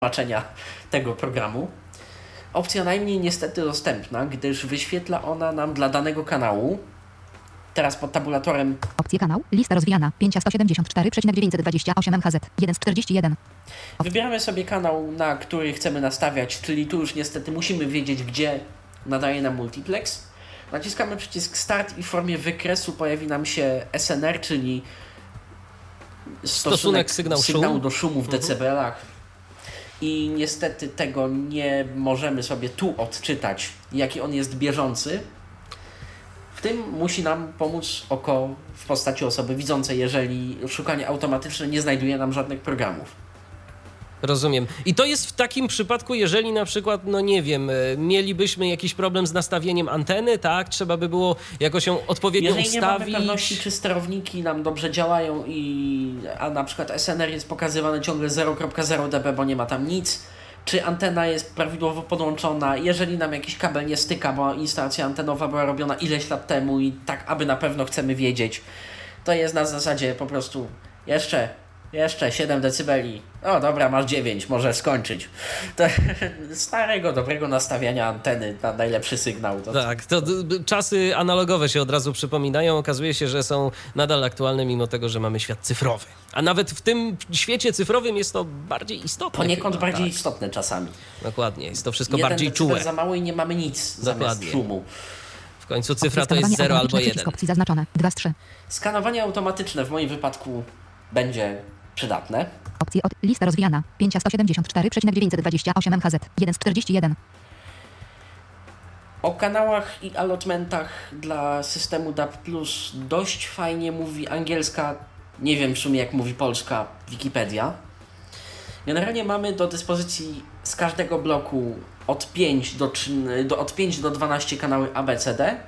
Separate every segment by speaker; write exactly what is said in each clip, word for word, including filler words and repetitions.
Speaker 1: tłumaczenia tego programu. Opcja najmniej niestety dostępna, gdyż wyświetla ona nam dla danego kanału, teraz pod tabulatorem...
Speaker 2: Opcje kanał, lista rozwijana, pięć sto siedemdziesiąt cztery dziewięćset dwadzieścia osiem M H Z, jeden z czterdziestu jeden.
Speaker 1: Wybieramy sobie kanał, na który chcemy nastawiać, czyli tu już niestety musimy wiedzieć, gdzie nadaje nam multiplex. Naciskamy przycisk Start i w formie wykresu pojawi nam się S N R, czyli stosunek,
Speaker 3: stosunek sygnał
Speaker 1: sygnału
Speaker 3: szum.
Speaker 1: do szumu w
Speaker 3: Mhm.
Speaker 1: decybelach. I niestety tego nie możemy sobie tu odczytać, jaki on jest bieżący. W tym musi nam pomóc oko w postaci osoby widzącej, jeżeli szukanie automatyczne nie znajduje nam żadnych programów.
Speaker 3: Rozumiem. I to jest w takim przypadku, jeżeli na przykład, no nie wiem, e, mielibyśmy jakiś problem z nastawieniem anteny, tak? Trzeba by było jakoś ją odpowiednio
Speaker 1: Jeżeli nie mamy
Speaker 3: ustawić.
Speaker 1: pewności, czy sterowniki nam dobrze działają, i, a na przykład S N R jest pokazywany ciągle zero przecinek zero dB, bo nie ma tam nic, czy antena jest prawidłowo podłączona, jeżeli nam jakiś kabel nie styka, bo instalacja antenowa była robiona ileś lat temu i tak, aby na pewno chcemy wiedzieć, to jest na zasadzie po prostu jeszcze... Jeszcze siedem decybeli. O dobra, masz dziewięć, możesz skończyć. To starego, dobrego nastawiania anteny na najlepszy sygnał. To
Speaker 3: Tak, to d- d- czasy analogowe się od razu przypominają. Okazuje się, że są nadal aktualne, mimo tego, że mamy świat cyfrowy. A nawet w tym świecie cyfrowym jest to bardziej istotne.
Speaker 1: poniekąd
Speaker 3: chyba,
Speaker 1: bardziej
Speaker 3: tak.
Speaker 1: istotne czasami.
Speaker 3: Dokładnie, jest to wszystko
Speaker 1: Jeden
Speaker 3: bardziej
Speaker 1: decybel
Speaker 3: czułe.
Speaker 1: za mało i nie mamy nic zamiast
Speaker 3: Dokładnie.
Speaker 1: szumu.
Speaker 3: W końcu cyfra to
Speaker 2: Opcje
Speaker 3: jest
Speaker 2: skanowania
Speaker 3: zero albo
Speaker 2: automatyczne,
Speaker 3: jeden.
Speaker 2: przycisk opcji zaznaczone, dwa z trzy.
Speaker 1: Skanowanie automatyczne w moim wypadku będzie przydatne.
Speaker 2: Opcje od, lista rozwijana, pięć sto siedemdziesiąt cztery dziewięćset dwadzieścia osiem M H Z, jeden z czterdziestu jeden.
Speaker 1: O kanałach i allotmentach dla systemu D A B plus dość fajnie mówi angielska, nie wiem w sumie jak mówi polska, Wikipedia. Generalnie mamy do dyspozycji z każdego bloku od pięć do, do, od pięć do dwunastu kanały A B C D.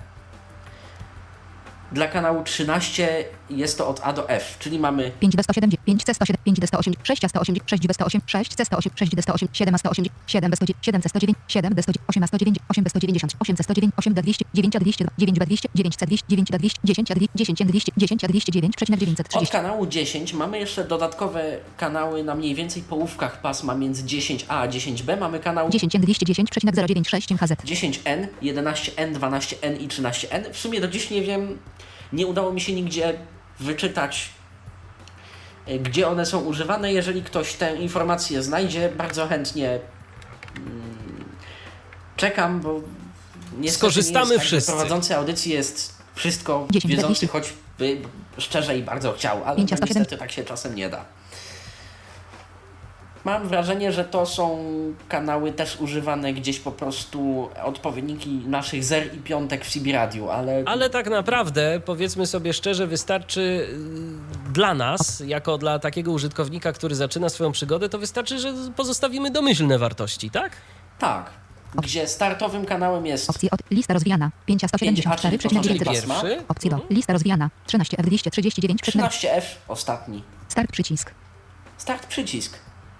Speaker 1: Dla kanału trzynaście jest to od A do F, czyli mamy
Speaker 2: pięć B sto siedemdziesiąt, pięć C sto siedem, pięć D sto osiem, sześć A sto osiem, sześć B sto osiem, sześć C sto osiem, sześć D sto osiem, siedem A sto osiem, siedem B sto dziewięć, siedem C sto dziewięć, siedem D sto dziewięć, osiem A sto dziewięć, osiem B sto dziewięćdziesiąt, osiem C sto dziewięć, osiem D dwieście, dziewięć A dwieście, dziewięć B dwieście, dziewięć C dwieście, dziewięć D dwieście, dziesięć A dwieście, dziesięć A dwieście, dziesięć A dwieście dziewięć dziewięćset
Speaker 1: od
Speaker 2: trzydzieści.
Speaker 1: kanału dziesięć mamy jeszcze dodatkowe kanały na mniej więcej połówkach pasma między dziesięć A a dziesięć B. Mamy kanał
Speaker 2: dziesięć N dwieście dziesięć zero dziewięć sześć M H Z.
Speaker 1: dziesięć N, jedenaście N, dwanaście N i trzynaście N. W sumie do dziś nie wiem, nie udało mi się nigdzie wyczytać, gdzie one są używane. Jeżeli ktoś tę informację znajdzie, bardzo chętnie mm, czekam, bo niestety
Speaker 3: Skorzystamy
Speaker 1: nie jest tak,
Speaker 3: wszyscy.
Speaker 1: że prowadzący audycji jest wszystko
Speaker 2: dziesięć,
Speaker 1: wiedzący,
Speaker 2: dwieście.
Speaker 1: choćby szczerze i bardzo chciał, ale
Speaker 2: pięć
Speaker 1: no,
Speaker 2: sto siedem.
Speaker 1: niestety tak się czasem nie da. Mam wrażenie, że to są kanały też używane gdzieś po prostu odpowiedniki naszych zer i piątek w C B Radio, ale...
Speaker 3: Ale tak naprawdę, powiedzmy sobie szczerze, wystarczy y, dla nas, jako dla takiego użytkownika, który zaczyna swoją przygodę, to wystarczy, że pozostawimy domyślne wartości, tak?
Speaker 1: Tak, gdzie startowym kanałem jest
Speaker 2: Opcje od, lista rozwijana, pięć sto siedemdziesiąt cztery
Speaker 1: Czyli
Speaker 2: dziewięćset
Speaker 1: początek
Speaker 2: dwadzieścia.
Speaker 3: Pierwszy.
Speaker 2: Opcje do, lista rozwijana, trzynaście F dwieście trzydzieści dziewięć.
Speaker 1: trzynaście F, ostatni.
Speaker 2: Start przycisk.
Speaker 1: Start przycisk.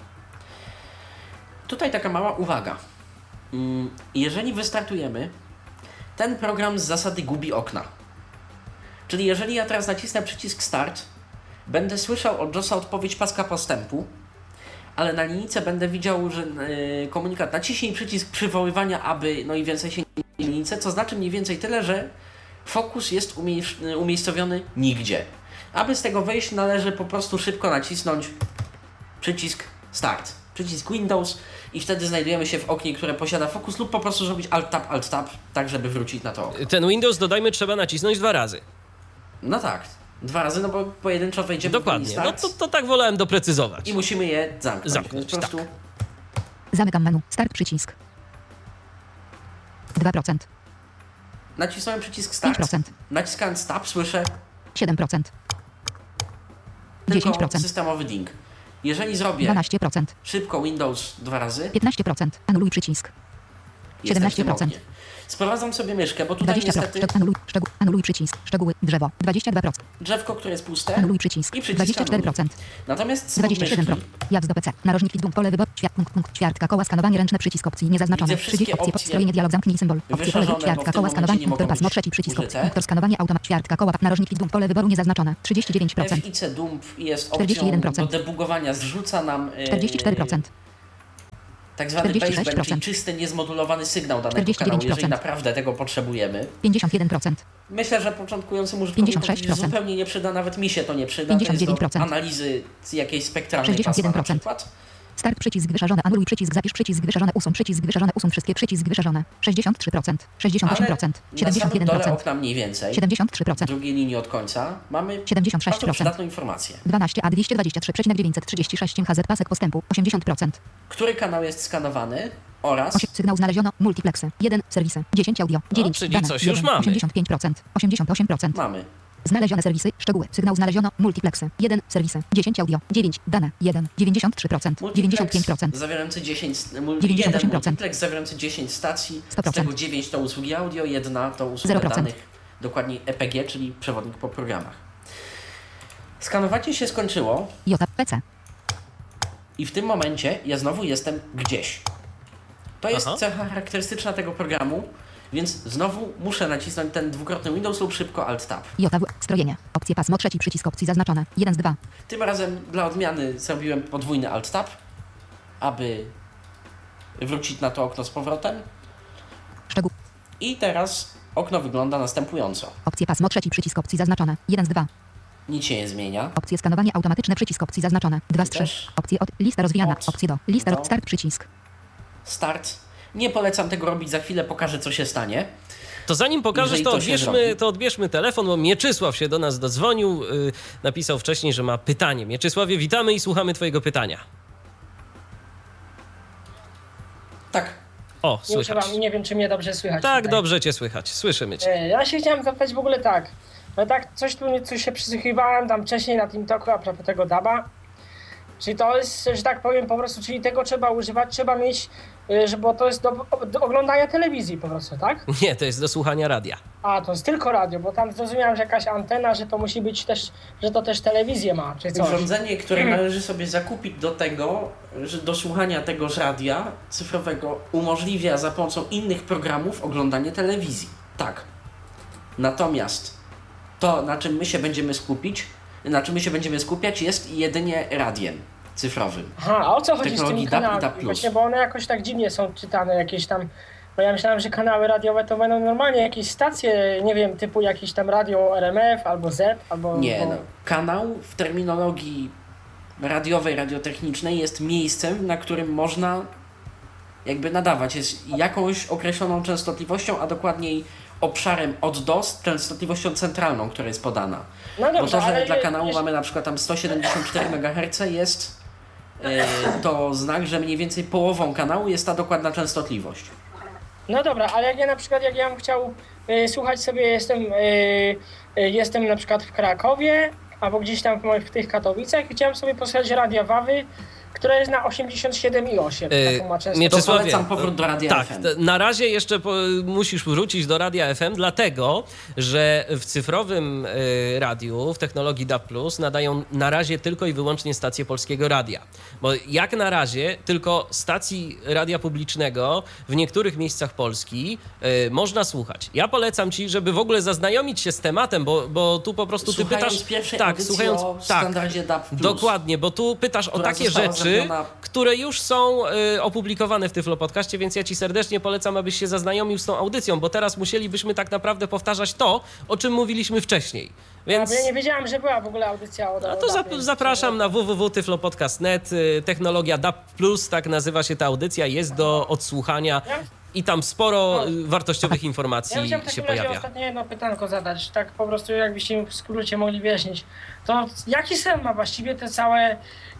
Speaker 1: Tutaj taka mała uwaga. Mm, Jeżeli wystartujemy, ten program z zasady gubi okna. Czyli jeżeli ja teraz nacisnę przycisk Start, będę słyszał od JOSa odpowiedź paska postępu, ale na linijce będę widział, że yy, komunikat naciśnij przycisk przywoływania, aby, no i więcej się nie linijce, co znaczy mniej więcej tyle, że fokus jest umie- umiejscowiony nigdzie. Aby z tego wyjść, należy po prostu szybko nacisnąć przycisk Start, przycisk Windows i wtedy znajdujemy się w oknie, które posiada fokus, lub po prostu zrobić Alt-Tab, Alt-Tab, tak żeby wrócić na to okno.
Speaker 3: Ten Windows, dodajmy, trzeba nacisnąć dwa razy.
Speaker 1: No tak, dwa razy, no bo pojedynczo wejdziemy
Speaker 3: Dokładnie.
Speaker 1: w
Speaker 3: No
Speaker 1: Start
Speaker 3: to, to tak wolałem doprecyzować.
Speaker 1: i musimy je zamknąć.
Speaker 3: Zamknąć,
Speaker 1: Więc po prostu
Speaker 2: Zamykam menu. Start przycisk. dwa procent.
Speaker 1: nacisnąłem przycisk
Speaker 2: pięć
Speaker 1: Start,
Speaker 2: procent.
Speaker 1: naciskając Tab słyszę
Speaker 2: siedem procent.
Speaker 1: tylko
Speaker 2: dziesięć procent.
Speaker 1: systemowy ding. Jeżeli zrobię
Speaker 2: dwanaście procent.
Speaker 1: szybko Windows dwa razy,
Speaker 2: piętnaście procent. Anuluj przycisk.
Speaker 1: jestem w
Speaker 2: siedemnaście
Speaker 1: tym
Speaker 2: procent.
Speaker 1: oknie. Sprowadzam sobie myszkę, bo tutaj
Speaker 2: dwadzieścia procent.
Speaker 1: niestety
Speaker 2: Szczeg- Anuluj, szczegół, anuluj przycisk. Szczegóły. Drzewo. dwadzieścia dwa procent.
Speaker 1: drzewko, które jest puste,
Speaker 2: Anuluj przycisk.
Speaker 1: I przycisk
Speaker 2: dwadzieścia cztery procent.
Speaker 1: natomiast z
Speaker 2: dwadzieścia siedem
Speaker 1: myszki
Speaker 2: procent. Jazd do P C. Narożnik widm pole wyboru. Świat, punkt, punkt, ćwiartka, koła, skanowanie ręczne, przycisk opcji niezaznaczone.
Speaker 1: Widzę wszystkie
Speaker 2: Przycisk opcji,
Speaker 1: opcje
Speaker 2: podstrojenie, dialog, zamknij symbol. Opcje pole
Speaker 1: wyszerzone,
Speaker 2: wyboru,
Speaker 1: bo w
Speaker 2: ćwiartka,
Speaker 1: tym
Speaker 2: koła,
Speaker 1: momencie
Speaker 2: skanowanie,
Speaker 1: nie
Speaker 2: punktor
Speaker 1: mogą
Speaker 2: pasmo,
Speaker 1: być
Speaker 2: trzeci przycisk opcji.
Speaker 1: użyte.
Speaker 2: Punktor skanowanie, automat, ćwiartka, koła, narożnik widm pole wyboru niezaznaczone. trzydzieści dziewięć procent.
Speaker 1: F I C dump jest
Speaker 2: czterdzieści
Speaker 1: opcją
Speaker 2: jeden
Speaker 1: do
Speaker 2: procent.
Speaker 1: debugowania, zrzuca nam yy,
Speaker 2: czterdzieści cztery procent.
Speaker 1: tak zwany
Speaker 2: czterdzieści sześć
Speaker 1: baseband, czyli
Speaker 2: procent.
Speaker 1: czysty, niezmodulowany sygnał danego
Speaker 2: czterdzieści dziewięć
Speaker 1: kanału, jeżeli
Speaker 2: procent.
Speaker 1: naprawdę tego potrzebujemy.
Speaker 2: pięćdziesiąt jeden procent.
Speaker 1: Myślę, że początkującym
Speaker 2: pięćdziesiąt
Speaker 1: użytkowi
Speaker 2: sześć procent.
Speaker 1: zupełnie nie przyda, nawet mi się to nie przyda.
Speaker 2: pięćdziesiąt dziewięć
Speaker 1: To jest do
Speaker 2: procent.
Speaker 1: analizy jakiejś spektralnej
Speaker 2: sześćdziesiąt jeden
Speaker 1: pasma na
Speaker 2: procent.
Speaker 1: przykład.
Speaker 2: Start przycisk wyrażony, anuluj przycisk, zapisz przycisk wyrażone, usuń przycisk wyrażone, usuń wszystkie przycisk wyrażone. sześćdziesiąt trzy procent. sześćdziesiąt osiem procent.
Speaker 1: na
Speaker 2: siedemdziesiąt
Speaker 1: samym
Speaker 2: jeden
Speaker 1: dole
Speaker 2: procent.
Speaker 1: okna mniej więcej,
Speaker 2: siedemdziesiąt trzy
Speaker 1: w
Speaker 2: procent.
Speaker 1: drugiej linii od końca, mamy
Speaker 2: siedemdziesiąt sześć
Speaker 1: bardzo
Speaker 2: procent.
Speaker 1: przydatną informację.
Speaker 2: dwanaście A dwieście dwadzieścia trzy dziewięćset trzydzieści sześć M H Z pasek postępu osiemdziesiąt procent.
Speaker 1: Który kanał jest skanowany oraz
Speaker 2: osiem sygnał znaleziono, multiplexy. jeden serwisy. dziesięć audio. dziewięć
Speaker 3: czyli
Speaker 2: dane.
Speaker 3: coś już
Speaker 2: jeden
Speaker 3: mamy.
Speaker 2: osiemdziesiąt pięć procent. osiemdziesiąt osiem procent.
Speaker 1: mamy.
Speaker 2: Znalezione serwisy, szczegóły. Sygnał znaleziono, multiplexy. jeden serwisy. dziesięć audio. dziewięć dane. jeden. dziewięćdziesiąt trzy procent. dziewięćdziesiąt pięć procent.
Speaker 1: zawierający dziesięć, mul,
Speaker 2: dziewięćdziesiąt osiem
Speaker 1: jeden
Speaker 2: procent.
Speaker 1: multiplex zawierający dziesięć stacji,
Speaker 2: sto
Speaker 1: z
Speaker 2: procent.
Speaker 1: tego dziewięć to usługi audio, jedna to usługa
Speaker 2: zero procent.
Speaker 1: danych, dokładniej E P G, czyli przewodnik po programach. Skanowanie się skończyło
Speaker 2: J P C.
Speaker 1: i w tym momencie ja znowu jestem gdzieś. To jest
Speaker 3: Aha.
Speaker 1: cecha charakterystyczna tego programu, więc znowu muszę nacisnąć ten dwukrotny Windows lub szybko Alt-Tab.
Speaker 2: J W. Strojenie. Opcje pasmo trzeci przycisk opcji zaznaczone. jeden z dwa.
Speaker 1: Tym razem dla odmiany zrobiłem podwójny Alt-Tab, aby wrócić na to okno z powrotem.
Speaker 2: Szczegół.
Speaker 1: I teraz okno wygląda następująco.
Speaker 2: Opcje pasmo trzeci przycisk opcji zaznaczone. jeden z dwa.
Speaker 1: Nic się nie zmienia.
Speaker 2: Opcje skanowanie automatyczne przycisk opcji zaznaczone. dwa z trzy.
Speaker 1: Też.
Speaker 2: Opcje od lista rozwijana.
Speaker 1: Od
Speaker 2: Opcje do lista
Speaker 1: do.
Speaker 2: start przycisk.
Speaker 1: Start. Nie polecam tego robić, za chwilę pokażę, co się stanie.
Speaker 3: To zanim pokażesz,
Speaker 1: Jeżeli
Speaker 3: to
Speaker 1: to się
Speaker 3: odbierzmy,
Speaker 1: zrobi.
Speaker 3: to odbierzmy telefon, bo Mieczysław się do nas dodzwonił. Yy, napisał wcześniej, że ma pytanie. Mieczysławie, witamy i słuchamy twojego pytania.
Speaker 1: Tak.
Speaker 3: O,
Speaker 4: Nie
Speaker 3: słychać.
Speaker 4: używam, nie wiem, czy mnie dobrze słychać.
Speaker 3: Tak,
Speaker 4: tutaj.
Speaker 3: dobrze cię słychać. Słyszymy cię.
Speaker 4: E, Ja się chciałem zapytać w ogóle tak. No tak, coś tu coś się przysłuchiwałem tam wcześniej na TeamTalku a propos tego daba. Czyli to jest, że tak powiem, po prostu, czyli tego trzeba używać, trzeba mieć, y, że bo to jest do, do oglądania telewizji po prostu, tak?
Speaker 3: Nie, to jest do słuchania radia.
Speaker 4: A, to jest tylko radio, bo tam zrozumiałem, że jakaś antena, że to musi być też, że to też telewizję ma, czy coś.
Speaker 1: Urządzenie, które należy sobie zakupić do tego, że do słuchania tegoż radia cyfrowego umożliwia za pomocą innych programów oglądanie telewizji. Tak. Natomiast to, na czym my się będziemy skupić, na czym my się będziemy skupiać, jest jedynie radiem cyfrowym.
Speaker 4: Aha, a o co chodzi z
Speaker 1: technologii
Speaker 4: tymi
Speaker 1: D A B i
Speaker 4: kanałami?
Speaker 1: D A B plus.
Speaker 4: Właśnie, bo one jakoś tak dziwnie są czytane, jakieś tam, bo ja myślałem, że kanały radiowe to będą normalnie jakieś stacje, nie wiem, typu jakieś tam radio R M F albo Z, albo...
Speaker 1: Nie,
Speaker 4: bo...
Speaker 1: no. Kanał w terminologii radiowej, radiotechnicznej jest miejscem, na którym można jakby nadawać. Jest jakąś określoną częstotliwością, a dokładniej obszarem od D O S, częstotliwością centralną, która jest podana.
Speaker 4: No dobrze,
Speaker 1: Bo to, że
Speaker 4: ale
Speaker 1: dla
Speaker 4: je-
Speaker 1: kanału
Speaker 4: jeśli-
Speaker 1: mamy na przykład tam sto siedemdziesiąt cztery megaherce jest e, to znak, że mniej więcej połową kanału jest ta dokładna częstotliwość.
Speaker 4: No dobra, ale jak ja na przykład, jak ja bym chciał y, słuchać sobie, jestem, y, y, jestem na przykład w Krakowie, albo gdzieś tam w, moich- w tych Katowicach i chciałem sobie posłuchać Radia Wawy, która jest na osiemdziesiąt siedem i osiem.
Speaker 3: Yy,
Speaker 4: Taką ma częstotliwość.
Speaker 3: Mieczysławie,
Speaker 1: To polecam powrót do Radia
Speaker 3: tak,
Speaker 1: F M.
Speaker 3: t- na razie jeszcze po, musisz wrócić do Radia F M, dlatego, że w cyfrowym y, radiu, w technologii D A B plus, nadają na razie tylko i wyłącznie stacje Polskiego Radia. Bo jak na razie tylko stacji radia publicznego w niektórych miejscach Polski y, można słuchać. Ja polecam ci, żeby w ogóle zaznajomić się z tematem, bo, bo tu po prostu ty
Speaker 1: Słuchając
Speaker 3: pytasz...
Speaker 1: pierwszej
Speaker 3: tak,
Speaker 1: audycji
Speaker 3: słuchając,
Speaker 1: o
Speaker 3: tak,
Speaker 1: standardzie D A B plus.
Speaker 3: dokładnie, bo tu pytasz o
Speaker 1: która
Speaker 3: takie
Speaker 1: została
Speaker 3: rzeczy,
Speaker 1: zrobiona-
Speaker 3: które już są y, opublikowane w Tyflo Podcaście, więc ja ci serdecznie polecam, abyś się zaznajomił z tą audycją, bo teraz musielibyśmy tak naprawdę powtarzać to, o czym mówiliśmy wcześniej. Więc
Speaker 4: A, bo ja nie wiedziałem, że była w ogóle audycja o
Speaker 3: a to zap- zapraszam na w w w kropka tyflo podcast kropka net. y, Technologia D A B plus, tak nazywa się ta audycja, jest do odsłuchania i tam sporo y, wartościowych
Speaker 4: Ja
Speaker 3: informacji
Speaker 4: chciałem w
Speaker 3: się
Speaker 4: takim razie
Speaker 3: pojawia.
Speaker 4: ostatnie jedno pytanko zadać, tak po prostu jakbyście mi w skrócie mogli wyjaśnić. To jaki sens ma właściwie te całe,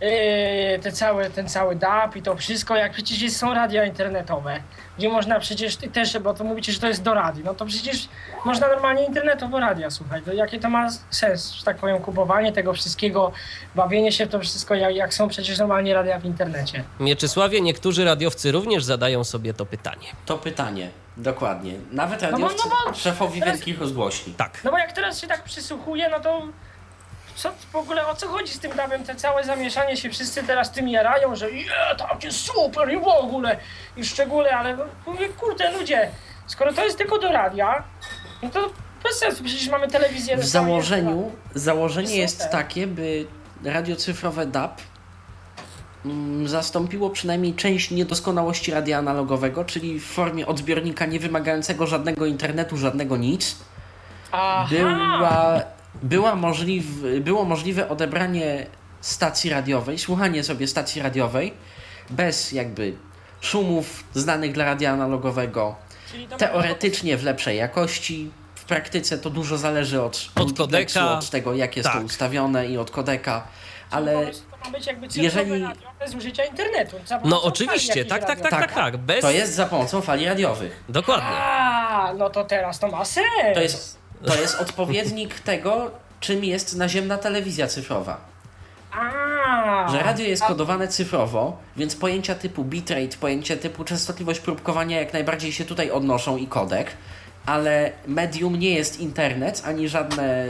Speaker 4: yy, te całe, ten cały D A B i to wszystko, jak przecież jest, są radia internetowe, gdzie można przecież też, bo to mówicie, że to jest do radii, no to przecież można normalnie internetowo radia słuchać. To jakie to ma sens, że tak powiem, kupowanie tego wszystkiego, bawienie się w to wszystko, jak, jak są przecież normalnie radia w internecie.
Speaker 3: Mieczysławie, niektórzy radiowcy również zadają sobie to pytanie.
Speaker 1: To pytanie, dokładnie. Nawet
Speaker 4: bo-
Speaker 1: radiowcy,
Speaker 4: no bo
Speaker 1: szefowi
Speaker 4: teraz-
Speaker 1: wielkich rozgłośni.
Speaker 3: Tak.
Speaker 4: No bo jak teraz się tak przysłuchuję, no to co w ogóle, o co chodzi z tym dawem? Te całe zamieszanie się, wszyscy teraz tym jarają, że je, tak jest super i w ogóle, i szczególe, ale mówię, kurde ludzie, skoro to jest tylko do radia, no to bez sensu, przecież mamy telewizję.
Speaker 1: W
Speaker 4: tam
Speaker 1: założeniu,
Speaker 4: jest-
Speaker 1: założenie jest
Speaker 4: Super.
Speaker 1: takie, by radio cyfrowe D A B mm, zastąpiło przynajmniej część niedoskonałości radia analogowego, czyli w formie odbiornika nie wymagającego żadnego internetu, żadnego nic.
Speaker 4: Aha.
Speaker 1: Była, była możliw, było możliwe odebranie stacji radiowej, słuchanie sobie stacji radiowej bez jakby szumów znanych dla radia analogowego,
Speaker 4: Czyli to
Speaker 1: teoretycznie w lepszej jakości. W praktyce to dużo zależy od,
Speaker 3: Od
Speaker 1: multiplexu,
Speaker 3: kodeka.
Speaker 1: od tego, jak jest
Speaker 3: Tak.
Speaker 1: to ustawione i od kodeka,
Speaker 4: Ale
Speaker 1: ale
Speaker 4: to ma być jakby cyfrowe
Speaker 1: jeżeli-
Speaker 4: radio bez użycia internetu. za pomocą
Speaker 3: No
Speaker 4: fali
Speaker 3: oczywiście,
Speaker 4: jakieś
Speaker 3: tak, tak,
Speaker 4: radio.
Speaker 3: tak, tak, tak. Bez...
Speaker 1: to jest za pomocą fali radiowych.
Speaker 3: Dokładnie.
Speaker 4: A, no to teraz to ma sens.
Speaker 1: To jest, to jest odpowiednik tego, czym jest naziemna telewizja cyfrowa.
Speaker 4: A,
Speaker 1: Że radio jest kodowane cyfrowo, więc pojęcia typu bitrate, pojęcia typu częstotliwość próbkowania jak najbardziej się tutaj odnoszą i kodek, ale medium nie jest internet, ani żadne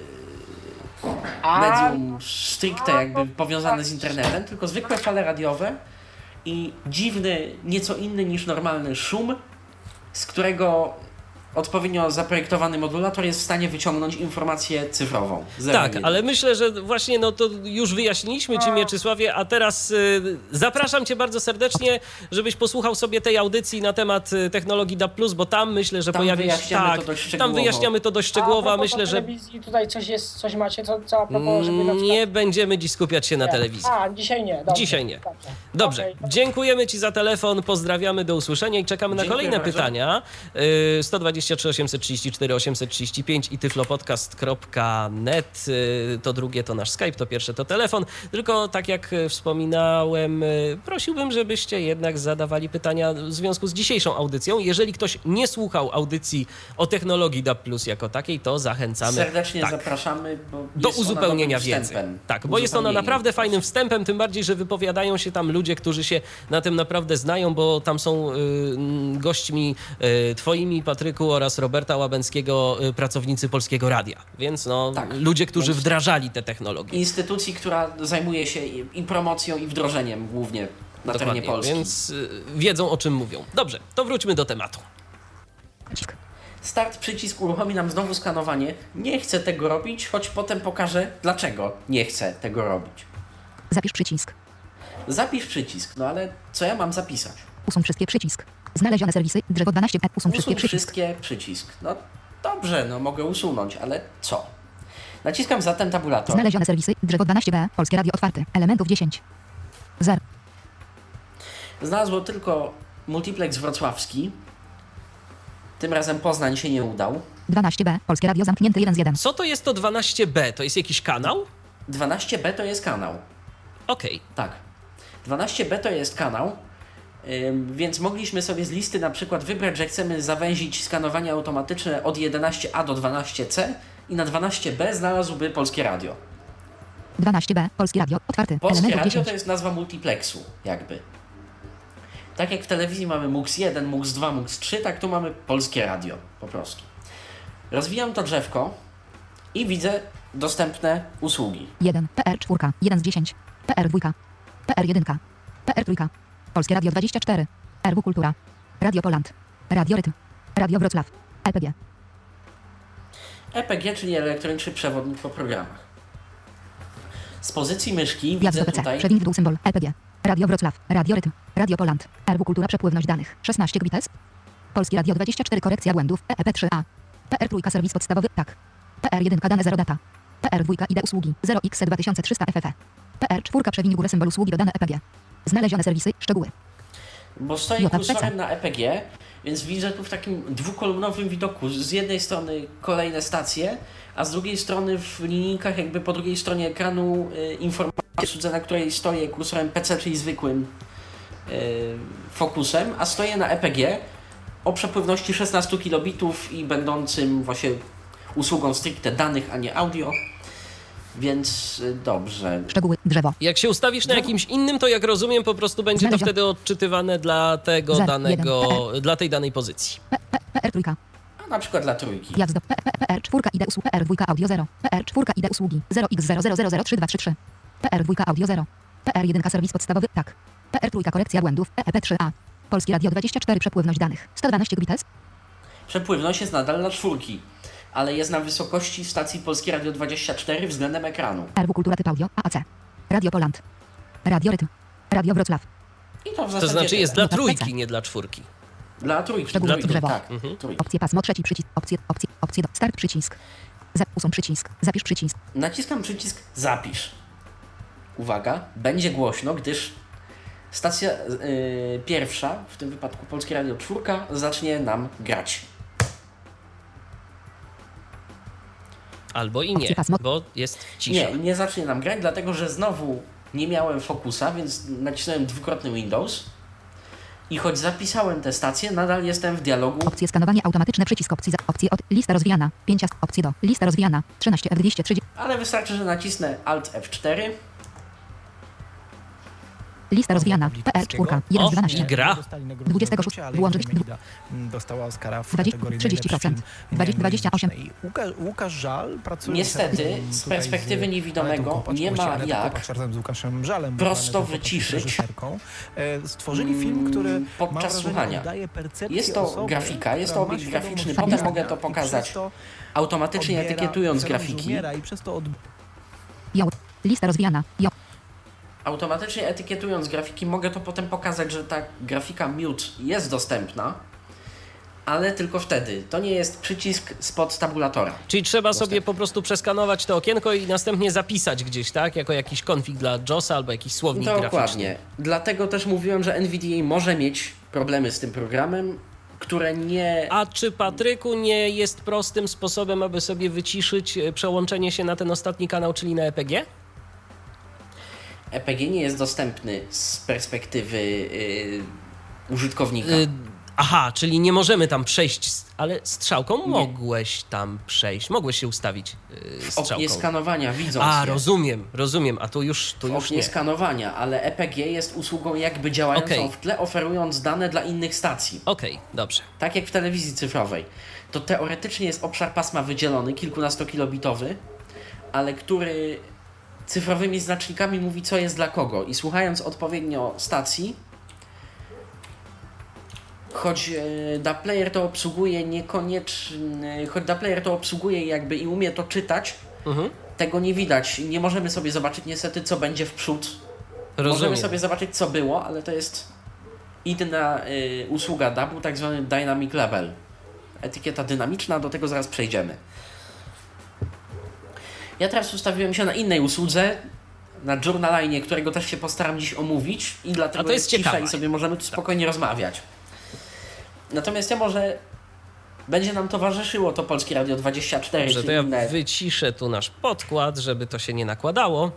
Speaker 1: yy,
Speaker 4: a,
Speaker 1: medium stricte jakby powiązane z internetem, tylko zwykłe fale radiowe i dziwny, nieco inny niż normalny szum, z którego odpowiednio zaprojektowany modulator jest w stanie wyciągnąć informację cyfrową. Zero
Speaker 3: Tak,
Speaker 1: jeden.
Speaker 3: ale myślę, że właśnie no to już wyjaśniliśmy Ci, Mieczysławie, a teraz y, zapraszam Cię bardzo serdecznie, żebyś posłuchał sobie tej audycji na temat y, technologii D A B plus, bo tam myślę, że
Speaker 1: Tam
Speaker 3: pojawi się...
Speaker 1: wyjaśniamy
Speaker 3: Tak,
Speaker 1: to dość
Speaker 3: tam
Speaker 1: szczegółowo.
Speaker 3: wyjaśniamy to dość szczegółowo, a
Speaker 4: a propos
Speaker 3: myślę, że
Speaker 4: telewizji tutaj coś jest, coś macie, co, co a propos, żeby na przykład...
Speaker 3: nie będziemy dziś skupiać się na
Speaker 4: Nie.
Speaker 3: telewizji.
Speaker 4: A, dzisiaj nie. Dobrze,
Speaker 3: Dzisiaj nie.
Speaker 4: Dobrze,
Speaker 3: Dobrze,
Speaker 4: Okej.
Speaker 3: dziękujemy Ci za telefon, pozdrawiamy, do usłyszenia i czekamy na
Speaker 1: Dziękuję
Speaker 3: kolejne
Speaker 1: bardzo.
Speaker 3: pytania. Y, sto dwadzieścia trzy osiemset trzydzieści cztery osiemset trzydzieści pięć i tyflopodcast kropka net. Y, To drugie to nasz Skype, to pierwsze to telefon. Tylko tak jak y, wspominałem, y, prosiłbym, żebyście jednak zadawali pytania w związku z dzisiejszą audycją. Jeżeli ktoś nie słuchał audycji o technologii D A B plus jako takiej, to zachęcamy.
Speaker 1: Serdecznie
Speaker 3: tak,
Speaker 1: zapraszamy, bo
Speaker 3: do
Speaker 1: jest ona
Speaker 3: uzupełnienia
Speaker 1: dobrym
Speaker 3: wiedzy.
Speaker 1: wstępem.
Speaker 3: Tak, bo jest ona
Speaker 1: Uzupełnieniem.
Speaker 3: naprawdę fajnym wstępem, tym bardziej, że wypowiadają się tam ludzie, którzy się na tym naprawdę znają, bo tam są y, mm, gośćmi y, twoimi, Patryku, oraz Roberta Łabęckiego, y, pracownicy Polskiego Radia. Więc no,
Speaker 1: Tak.
Speaker 3: ludzie, którzy
Speaker 1: Więc-
Speaker 3: wdrażali te technologie.
Speaker 1: Instytucji, która zajmuje się i, i promocją, i wdrożeniem głównie na terenie Polski.
Speaker 3: Więc y, wiedzą, o czym mówią. Dobrze, to wróćmy do tematu.
Speaker 2: Przycisk.
Speaker 1: Start przycisk uruchomi nam znowu skanowanie. Nie chcę tego robić, choć potem pokażę, dlaczego nie chcę tego robić.
Speaker 2: Zapisz przycisk.
Speaker 1: Zapisz przycisk, no ale co ja mam zapisać?
Speaker 2: Usuń wszystkie przycisk. Znalezione serwisy. Drzewo dwanaście. Usuń wszystkie
Speaker 1: Usuń
Speaker 2: przycisk.
Speaker 1: wszystkie przycisk. No dobrze, no mogę usunąć, ale co? Naciskam zatem tabulator.
Speaker 2: Znalezione serwisy. Drzewo dwanaście B. Polskie Radio otwarte. Elementów dziesięć. zero.
Speaker 1: Znalazło tylko multiplex wrocławski. Tym razem Poznań się nie udał.
Speaker 2: dwanaście B. Polskie Radio zamknięte jeden z jeden.
Speaker 3: Co to jest to dwanaście B? To jest jakiś kanał?
Speaker 1: dwanaście B to jest kanał.
Speaker 3: Okej.
Speaker 1: Tak. dwanaście B to jest kanał, ym, więc mogliśmy sobie z listy na przykład wybrać, że chcemy zawęzić skanowanie automatyczne od jedenaście A do dwanaście C i na dwanaście B znalazłby Polskie Radio.
Speaker 2: dwanaście B. Polskie Radio otwarte.
Speaker 1: Polskie
Speaker 2: Elementów
Speaker 1: Radio
Speaker 2: dziesięć.
Speaker 1: to jest nazwa multiplexu, jakby. Tak jak w telewizji mamy MUX jeden, MUX dwa, MUX trzy, tak tu mamy Polskie Radio, po prostu. Rozwijam to drzewko i widzę dostępne usługi.
Speaker 2: jeden. P R cztery. jeden z dziesięć. P R dwa. P R jeden. P R trzy. Polskie Radio dwadzieścia cztery. R W Kultura. Radio Poland. Radio Rytm. Radio Wrocław. E P G.
Speaker 1: E P G, czyli elektroniczny przewodnik po programach. Z pozycji myszki
Speaker 2: Wjazd
Speaker 1: widzę
Speaker 2: do P C.
Speaker 1: tutaj
Speaker 2: Przewin w dół symbol. E P G. Radio Wrocław. Radio Rytm. Radio Poland. R W Kultura. Przepływność danych. szesnaście gbites. Polskie Radio dwadzieścia cztery. Korekcja błędów. E E P trzy A. P R trzy. Serwis podstawowy. Tak. P R jeden. Dane zero data. P R dwa. I D usługi. zero X dwa tysiące trzysta F F E. P R cztery. Przewin w górę symbol usługi dodane E P G. Znalezione serwisy. Szczegóły.
Speaker 1: bo stoję
Speaker 2: J P C.
Speaker 1: kursorem na E P G, więc widzę tu w takim dwukolumnowym widoku z jednej strony kolejne stacje, a z drugiej strony w linijkach jakby po drugiej stronie ekranu y, informacja, na której stoję kursorem P C, czyli zwykłym y, fokusem, a stoję na E P G o przepływności szesnaście kilobitów i będącym właśnie usługą stricte danych, a nie audio, więc y, dobrze.
Speaker 2: Szczegóły. Drzewo.
Speaker 3: Jak się ustawisz na jakimś innym, to jak rozumiem, po prostu będzie to
Speaker 2: Znaleziono.
Speaker 3: wtedy odczytywane dla tego
Speaker 2: Zero,
Speaker 3: danego,
Speaker 2: jeden,
Speaker 3: dla tej danej pozycji.
Speaker 2: P, P, P R trzy.
Speaker 1: A na przykład dla trójki.
Speaker 2: Wjazd do P, P, P R cztery. I D usługi. P R dwa. Audio zero. P R cztery. I D usługi. zero X zero zero zero zero trzy dwa trzy trzy. P R dwa. Audio zero. P R jeden. Serwis podstawowy. Tak. P R trzy. Korekcja błędów. E E P trzy A. Polskie Radio dwadzieścia cztery. Przepływność danych. sto dwanaście gbites.
Speaker 1: Przepływność jest nadal na czwórki, ale jest na wysokości stacji Polskie Radio dwadzieścia cztery względem ekranu.
Speaker 2: R W Kultura typ audio. A A C. Radio Poland. Radio Rytm. Radio Wrocław.
Speaker 1: I to w
Speaker 3: To
Speaker 1: zasadzie
Speaker 3: znaczy jest
Speaker 1: tyle.
Speaker 3: dla trójki, nie dla czwórki.
Speaker 1: Dla trójki.
Speaker 2: Szczegóły
Speaker 1: Dla
Speaker 2: drzewo.
Speaker 1: tak,
Speaker 3: Mhm.
Speaker 1: trójki.
Speaker 2: Opcje pasmo trzeci przycisk. Opcje, opcje, opcje do. Start przycisk. Zap, usuń przycisk. Zapisz przycisk.
Speaker 1: Naciskam przycisk zapisz. Uwaga, będzie głośno, gdyż stacja yy, pierwsza, w tym wypadku Polskie Radio czwórka, zacznie nam grać.
Speaker 3: Albo i nie,
Speaker 2: Opcje pasmo.
Speaker 3: bo jest cisza.
Speaker 1: Nie, nie zacznie nam grać, dlatego że znowu nie miałem fokusa, więc nacisnąłem dwukrotny Windows. I choć zapisałem tę stację, nadal jestem w dialogu.
Speaker 2: Opcje skanowanie automatyczne przycisk. Opcje za. Opcje od. Lista rozwijana. pięć. Opcje do. Lista rozwijana. trzynaście F dwieście trzydzieści.
Speaker 1: Ale wystarczy, że nacisnę Alt F cztery.
Speaker 2: Lista rozwijana. P R cztery. jeden z
Speaker 3: O,
Speaker 2: dwunastu.
Speaker 3: i gra.
Speaker 2: dwudziestego szóstego Włączyć.
Speaker 5: Dostała Oscara w
Speaker 2: dwadzieścia
Speaker 5: kategorii
Speaker 2: trzydzieści procent.
Speaker 5: najlepszy film
Speaker 2: dwadzieścia osiem.
Speaker 5: muzyczny. I Łukasz, Łukasz Żal pracuje
Speaker 1: Niestety, z perspektywy niewidomego nie ma jak
Speaker 5: z Łukaszem Żalem,
Speaker 1: prosto
Speaker 5: bo
Speaker 1: wyciszyć
Speaker 5: reżyserką. E, Stworzyli film, który mam
Speaker 1: podczas
Speaker 5: wrażenie,
Speaker 1: słuchania.
Speaker 5: oddaje percepcję
Speaker 1: Jest to
Speaker 5: osoby,
Speaker 1: grafika, jest
Speaker 5: która
Speaker 1: to
Speaker 5: ma
Speaker 1: obiekt
Speaker 5: świadomość
Speaker 1: graficzny. Potem
Speaker 5: odbierania
Speaker 1: mogę to
Speaker 5: i
Speaker 1: pokazać
Speaker 5: przez to
Speaker 1: automatycznie
Speaker 5: odbiera,
Speaker 1: etykietując
Speaker 5: świadomość
Speaker 1: grafiki.
Speaker 5: umiera i przez to od...
Speaker 2: Jo. Lista rozwijana. Jo.
Speaker 1: Automatycznie etykietując grafiki mogę to potem pokazać, że ta grafika mute jest dostępna, ale tylko wtedy. To nie jest przycisk spod tabulatora.
Speaker 3: Czyli trzeba
Speaker 1: Dostęp.
Speaker 3: sobie po prostu przeskanować to okienko i następnie zapisać gdzieś, tak? Jako jakiś konfig dla JOSa albo jakiś słownik graficzny.
Speaker 1: Dokładnie. Dlatego też mówiłem, że N V D A może mieć problemy z tym programem, które nie...
Speaker 3: A czy, Patryku, nie jest prostym sposobem, aby sobie wyciszyć e, przełączenie się na ten ostatni kanał, czyli na E P G?
Speaker 1: E P G nie jest dostępny z perspektywy yy, użytkownika.
Speaker 3: Y, aha, czyli nie możemy tam przejść, z- ale strzałką
Speaker 1: Nie.
Speaker 3: mogłeś tam przejść, mogłeś się ustawić y,
Speaker 1: W
Speaker 3: strzałką.
Speaker 1: oknie skanowania widząc
Speaker 3: A,
Speaker 1: je.
Speaker 3: rozumiem, rozumiem, a tu już, tu
Speaker 1: W
Speaker 3: już
Speaker 1: oknie
Speaker 3: nie.
Speaker 1: skanowania, ale E P G jest usługą jakby działającą
Speaker 3: Okej.
Speaker 1: w tle, oferując dane dla innych stacji.
Speaker 3: Okej, dobrze.
Speaker 1: Tak jak w telewizji cyfrowej. To teoretycznie jest obszar pasma wydzielony, kilkunastokilobitowy, ale który cyfrowymi znacznikami mówi, co jest dla kogo. I słuchając odpowiednio stacji, choć e, da player to obsługuje niekoniecznie, choć da player to obsługuje jakby i umie to czytać,
Speaker 3: Mhm.
Speaker 1: tego nie widać. Nie możemy sobie zobaczyć niestety, co będzie w przód. Możemy
Speaker 3: Rozumiem.
Speaker 1: sobie zobaczyć, co było, ale to jest inna y, usługa D A B-u, tak zwany Dynamic Level. Etykieta dynamiczna, do tego zaraz przejdziemy. Ja teraz ustawiłem się na innej usłudze, na Journaline, którego też się postaram dziś omówić i dlatego
Speaker 3: A to jest
Speaker 1: cisza
Speaker 3: ciekawe.
Speaker 1: i sobie możemy tu spokojnie rozmawiać. Natomiast ja może będzie nam towarzyszyło to Polskie Radio dwadzieścia cztery,
Speaker 3: Dobrze,
Speaker 1: czy
Speaker 3: to ja
Speaker 1: inne.
Speaker 3: wyciszę tu nasz podkład, żeby to się nie nakładało.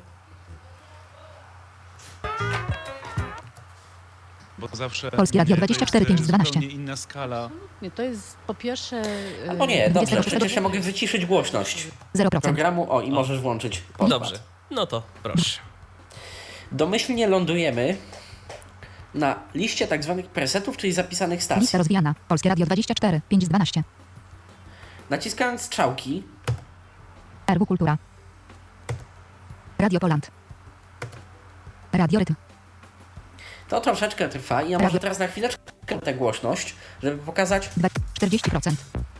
Speaker 6: Bo zawsze
Speaker 2: Polskie Radio
Speaker 6: to
Speaker 2: dwadzieścia cztery,
Speaker 6: jest,
Speaker 2: pięć z
Speaker 6: e,
Speaker 2: dwanaście.
Speaker 6: zupełnie inna skala.
Speaker 7: Nie, to jest po pierwsze... y,
Speaker 1: Albo nie, dobrze,
Speaker 2: dwudziestego
Speaker 1: przecież ja
Speaker 2: szóstego
Speaker 1: mogę wyciszyć głośność
Speaker 2: zero procent.
Speaker 1: programu, o i możesz włączyć podkład.
Speaker 3: Dobrze, no to proszę.
Speaker 1: Domyślnie lądujemy na liście tak zwanych presetów, czyli zapisanych stacji.
Speaker 2: Lista rozwijana. Polskie Radio dwadzieścia cztery. pięć z dwanaście.
Speaker 1: Naciskając strzałki,
Speaker 2: R W Kultura. Radio Poland. Radio Rytm.
Speaker 1: to troszeczkę trwa i ja może teraz na chwileczkę tę głośność, żeby pokazać.
Speaker 2: Dwa- czterdzieści procent.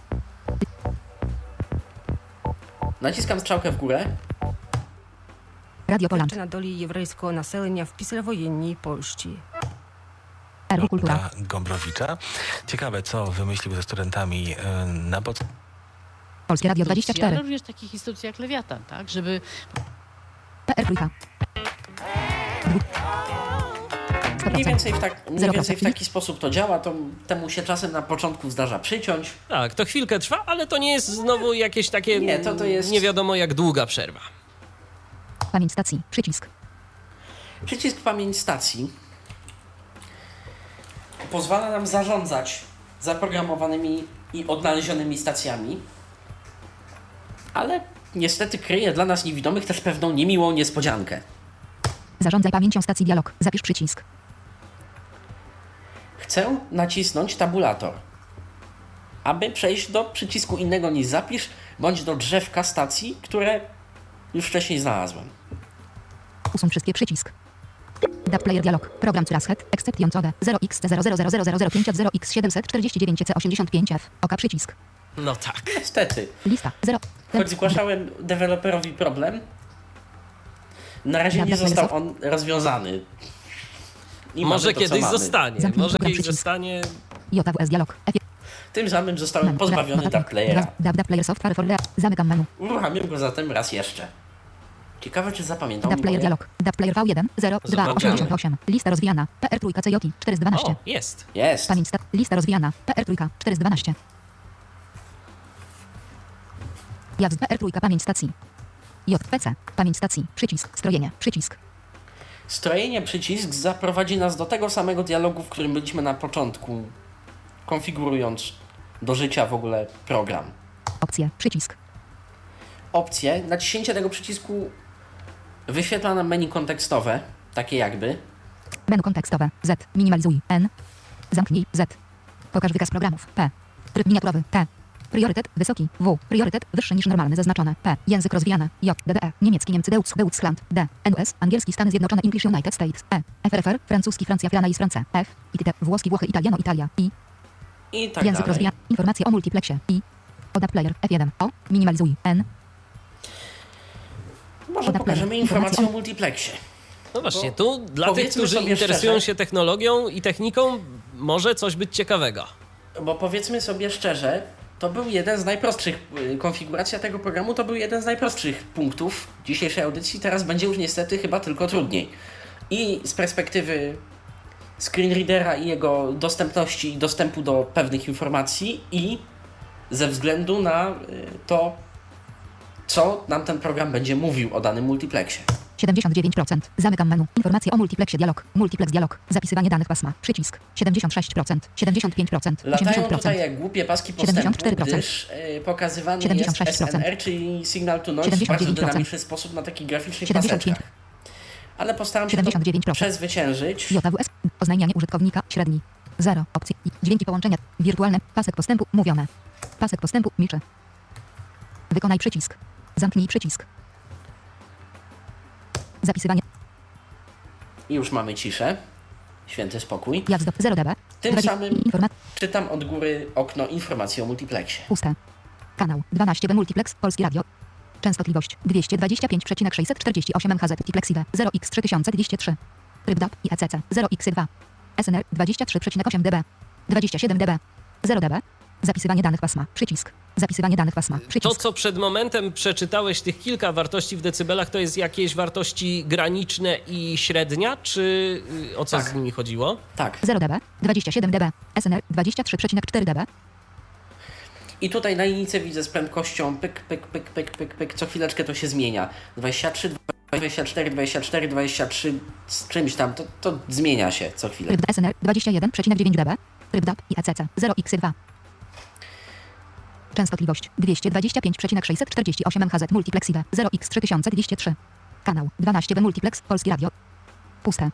Speaker 1: Naciskam strzałkę w górę.
Speaker 2: Radio Poland.
Speaker 8: na долі єврейського населення в післявоєнній Польщі.
Speaker 2: R W Kultura.
Speaker 9: Jolanta Gombrowicza. Ciekawe, co wymyślił ze studentami e, na pod...
Speaker 2: Polskie Radio dwadzieścia
Speaker 7: instytucji, ale
Speaker 2: cztery.
Speaker 7: również takich instytucji jak Lewiatan, tak? Żeby
Speaker 2: P R trójka. sto
Speaker 1: Mniej
Speaker 2: procent.
Speaker 1: więcej w, tak, mniej
Speaker 2: Zero
Speaker 1: więcej w
Speaker 2: procent.
Speaker 1: taki sposób to działa, to temu się czasem na początku zdarza przyciąć.
Speaker 3: Tak, to chwilkę trwa, ale to nie jest znowu jakieś takie
Speaker 1: Nie, to- to jest-
Speaker 3: nie wiadomo jak długa przerwa.
Speaker 2: Pamięć stacji. Przycisk.
Speaker 1: Przycisk pamięć stacji pozwala nam zarządzać zaprogramowanymi i odnalezionymi stacjami, ale niestety kryje dla nas niewidomych też pewną niemiłą niespodziankę.
Speaker 2: Zarządzaj pamięcią stacji dialog. Zapisz przycisk.
Speaker 1: Chcę nacisnąć tabulator, aby przejść do przycisku innego niż zapisz, bądź do drzewka stacji, które już wcześniej znalazłem.
Speaker 2: Usuń wszystkie przycisk. D A B Player Dialog. Program Curashead. Exception code. zero x zero zero zero zero zero pięć zero x siedem cztery dziewięć c osiemdziesiąt pięć f. Oka przycisk.
Speaker 3: No tak.
Speaker 1: Niestety,
Speaker 2: Lista. zero.
Speaker 1: choć zgłaszałem deweloperowi problem, na razie nie
Speaker 2: Dobra,
Speaker 1: został
Speaker 2: Microsoft.
Speaker 1: on rozwiązany. I
Speaker 3: Może
Speaker 1: mamy to, co
Speaker 3: kiedyś
Speaker 1: mamy.
Speaker 3: zostanie.
Speaker 2: Zamknij
Speaker 3: Może
Speaker 2: program,
Speaker 3: kiedyś
Speaker 2: przycisk.
Speaker 3: zostanie.
Speaker 2: J W S dialog. F
Speaker 1: Tym samym zostałem pozbawiony Dub Playera.
Speaker 2: Dub Player software for Zamykam menu.
Speaker 1: Uruchamiam go zatem raz jeszcze. Ciekawe, czy zapamiętał
Speaker 2: Dub Player
Speaker 1: moje...
Speaker 2: dialog. Dub Player V jeden zero dwa
Speaker 3: Zobaczymy.
Speaker 2: osiemdziesiąt osiem. Lista rozwijana. P R trzy C J czterysta dwanaście.
Speaker 3: O, jest.
Speaker 1: Jest.
Speaker 2: Pamięć sta- Lista rozwijana. P R trzy czterysta dwanaście. J W S P R trzy pamięć stacji. J P C. Pamięć stacji. Przycisk. Strojenie. Przycisk.
Speaker 1: Strojenie przycisk zaprowadzi nas do tego samego dialogu, w którym byliśmy na początku, konfigurując do życia w ogóle program.
Speaker 2: Opcje. Przycisk.
Speaker 1: Opcje. Naciśnięcie tego przycisku wyświetla nam menu kontekstowe, takie jakby.
Speaker 2: Menu kontekstowe. Z. Minimalizuj. N. Zamknij. Z. Pokaż wykaz programów. P. Tryb miniaturowy. T. Priorytet wysoki. W. Priorytet wyższy niż normalny zaznaczone. P. Język rozwijany. J. D D E. Niemiecki Niemcy Deutsch Deutschland. D. N U S. Angielski Stany Zjednoczone English United States. E. F R F R. Francuski Francja Franais France. F. I T. Włoski Włochy Italiano Italia. I.
Speaker 1: I tak
Speaker 2: Język
Speaker 1: dalej.
Speaker 2: rozwijany. Informacje o multiplexie. I. O Dub Player. F jeden. O. Minimalizuj. N.
Speaker 1: Może
Speaker 2: Poda
Speaker 1: pokażemy
Speaker 2: player.
Speaker 1: informację
Speaker 2: Informacja
Speaker 1: o multiplexie.
Speaker 3: No właśnie,
Speaker 1: Bo
Speaker 3: tu dla tych,
Speaker 1: powiedzmy
Speaker 3: którzy
Speaker 1: sobie
Speaker 3: interesują
Speaker 1: szczerze-
Speaker 3: się technologią i techniką, może coś być ciekawego.
Speaker 1: Bo powiedzmy sobie szczerze, to był jeden z najprostszych, y, konfiguracja tego programu to był jeden z najprostszych punktów dzisiejszej audycji, teraz będzie już niestety chyba tylko trudniej. I z perspektywy screenreadera i jego dostępności i dostępu do pewnych informacji i ze względu na y, to, co nam ten program będzie mówił o danym multiplexie.
Speaker 2: siedemdziesiąt dziewięć procent. Zamykam menu. Informacje o multiplexie dialog. Multiplex dialog. Zapisywanie danych pasma. Przycisk. siedemdziesiąt sześć procent. siedemdziesiąt pięć procent.
Speaker 1: Latają
Speaker 2: osiemdziesiąt procent.
Speaker 1: tutaj jak głupie paski postępu,
Speaker 2: siedemdziesiąt cztery procent.
Speaker 1: gdyż y, pokazywany jest
Speaker 2: siedemdziesiąt sześć
Speaker 1: S
Speaker 2: procent.
Speaker 1: N R, czyli Signal to Noise w
Speaker 2: siedemdziesiąt
Speaker 1: bardzo
Speaker 2: dziewięć procent.
Speaker 1: dynamiczny sposób na takich graficznych
Speaker 2: siedemdziesiąt pięć
Speaker 1: paseczkach. Ale postaram się to
Speaker 2: siedemdziesiąt dziewięć procent.
Speaker 1: przezwyciężyć.
Speaker 2: J W S. Oznajmianie użytkownika. Średni. zero. Opcje. I. Dźwięki połączenia. Wirtualne. Pasek postępu. Mówione. Pasek postępu. Milczy. Wykonaj przycisk. Zamknij przycisk. Zapisywanie.
Speaker 1: I już mamy ciszę. Święty spokój.
Speaker 2: J W S zero dB.
Speaker 1: Tym samym
Speaker 2: Informat.
Speaker 1: czytam od góry okno informacji o multiplexie.
Speaker 2: Puste. Kanał dwanaście B Multiplex. Polski Radio. Częstotliwość dwieście dwadzieścia pięć przecinek sześćset czterdzieści osiem M H Z. Multiplexive zero x trzy tysiące dwieście trzy. Tryb D A P i E C C zero x dwa. S N R dwadzieścia trzy przecinek osiem dB. dwadzieścia siedem dB. zero dB. Zapisywanie danych pasma. Przycisk. Zapisywanie danych pasma.
Speaker 3: To,
Speaker 2: Przycisk.
Speaker 3: co przed momentem przeczytałeś, tych kilka wartości w decybelach, to jest jakieś wartości graniczne i średnia, czy y, o co
Speaker 1: Tak.
Speaker 3: z nimi chodziło?
Speaker 1: Tak.
Speaker 2: zero dB. dwadzieścia siedem dB. S N R dwadzieścia trzy przecinek cztery dB.
Speaker 1: I tutaj na linijce widzę z prędkością pyk, pyk, pyk, pyk, pyk, pyk. Co chwileczkę to się zmienia. dwadzieścia trzy, dwadzieścia cztery, dwadzieścia cztery, dwadzieścia trzy z czymś tam. To, to zmienia się co chwilę.
Speaker 2: Tryb S N R dwadzieścia jeden przecinek dziewięć dB. Tryb D A P i E C C zero x dwa. Częstotliwość dwieście dwadzieścia pięć przecinek sześćset czterdzieści osiem M H Z. Multiplexive zero x trzy tysiące dwieście trzy. Kanał dwanaście B Multiplex. Polski Radio. Puste.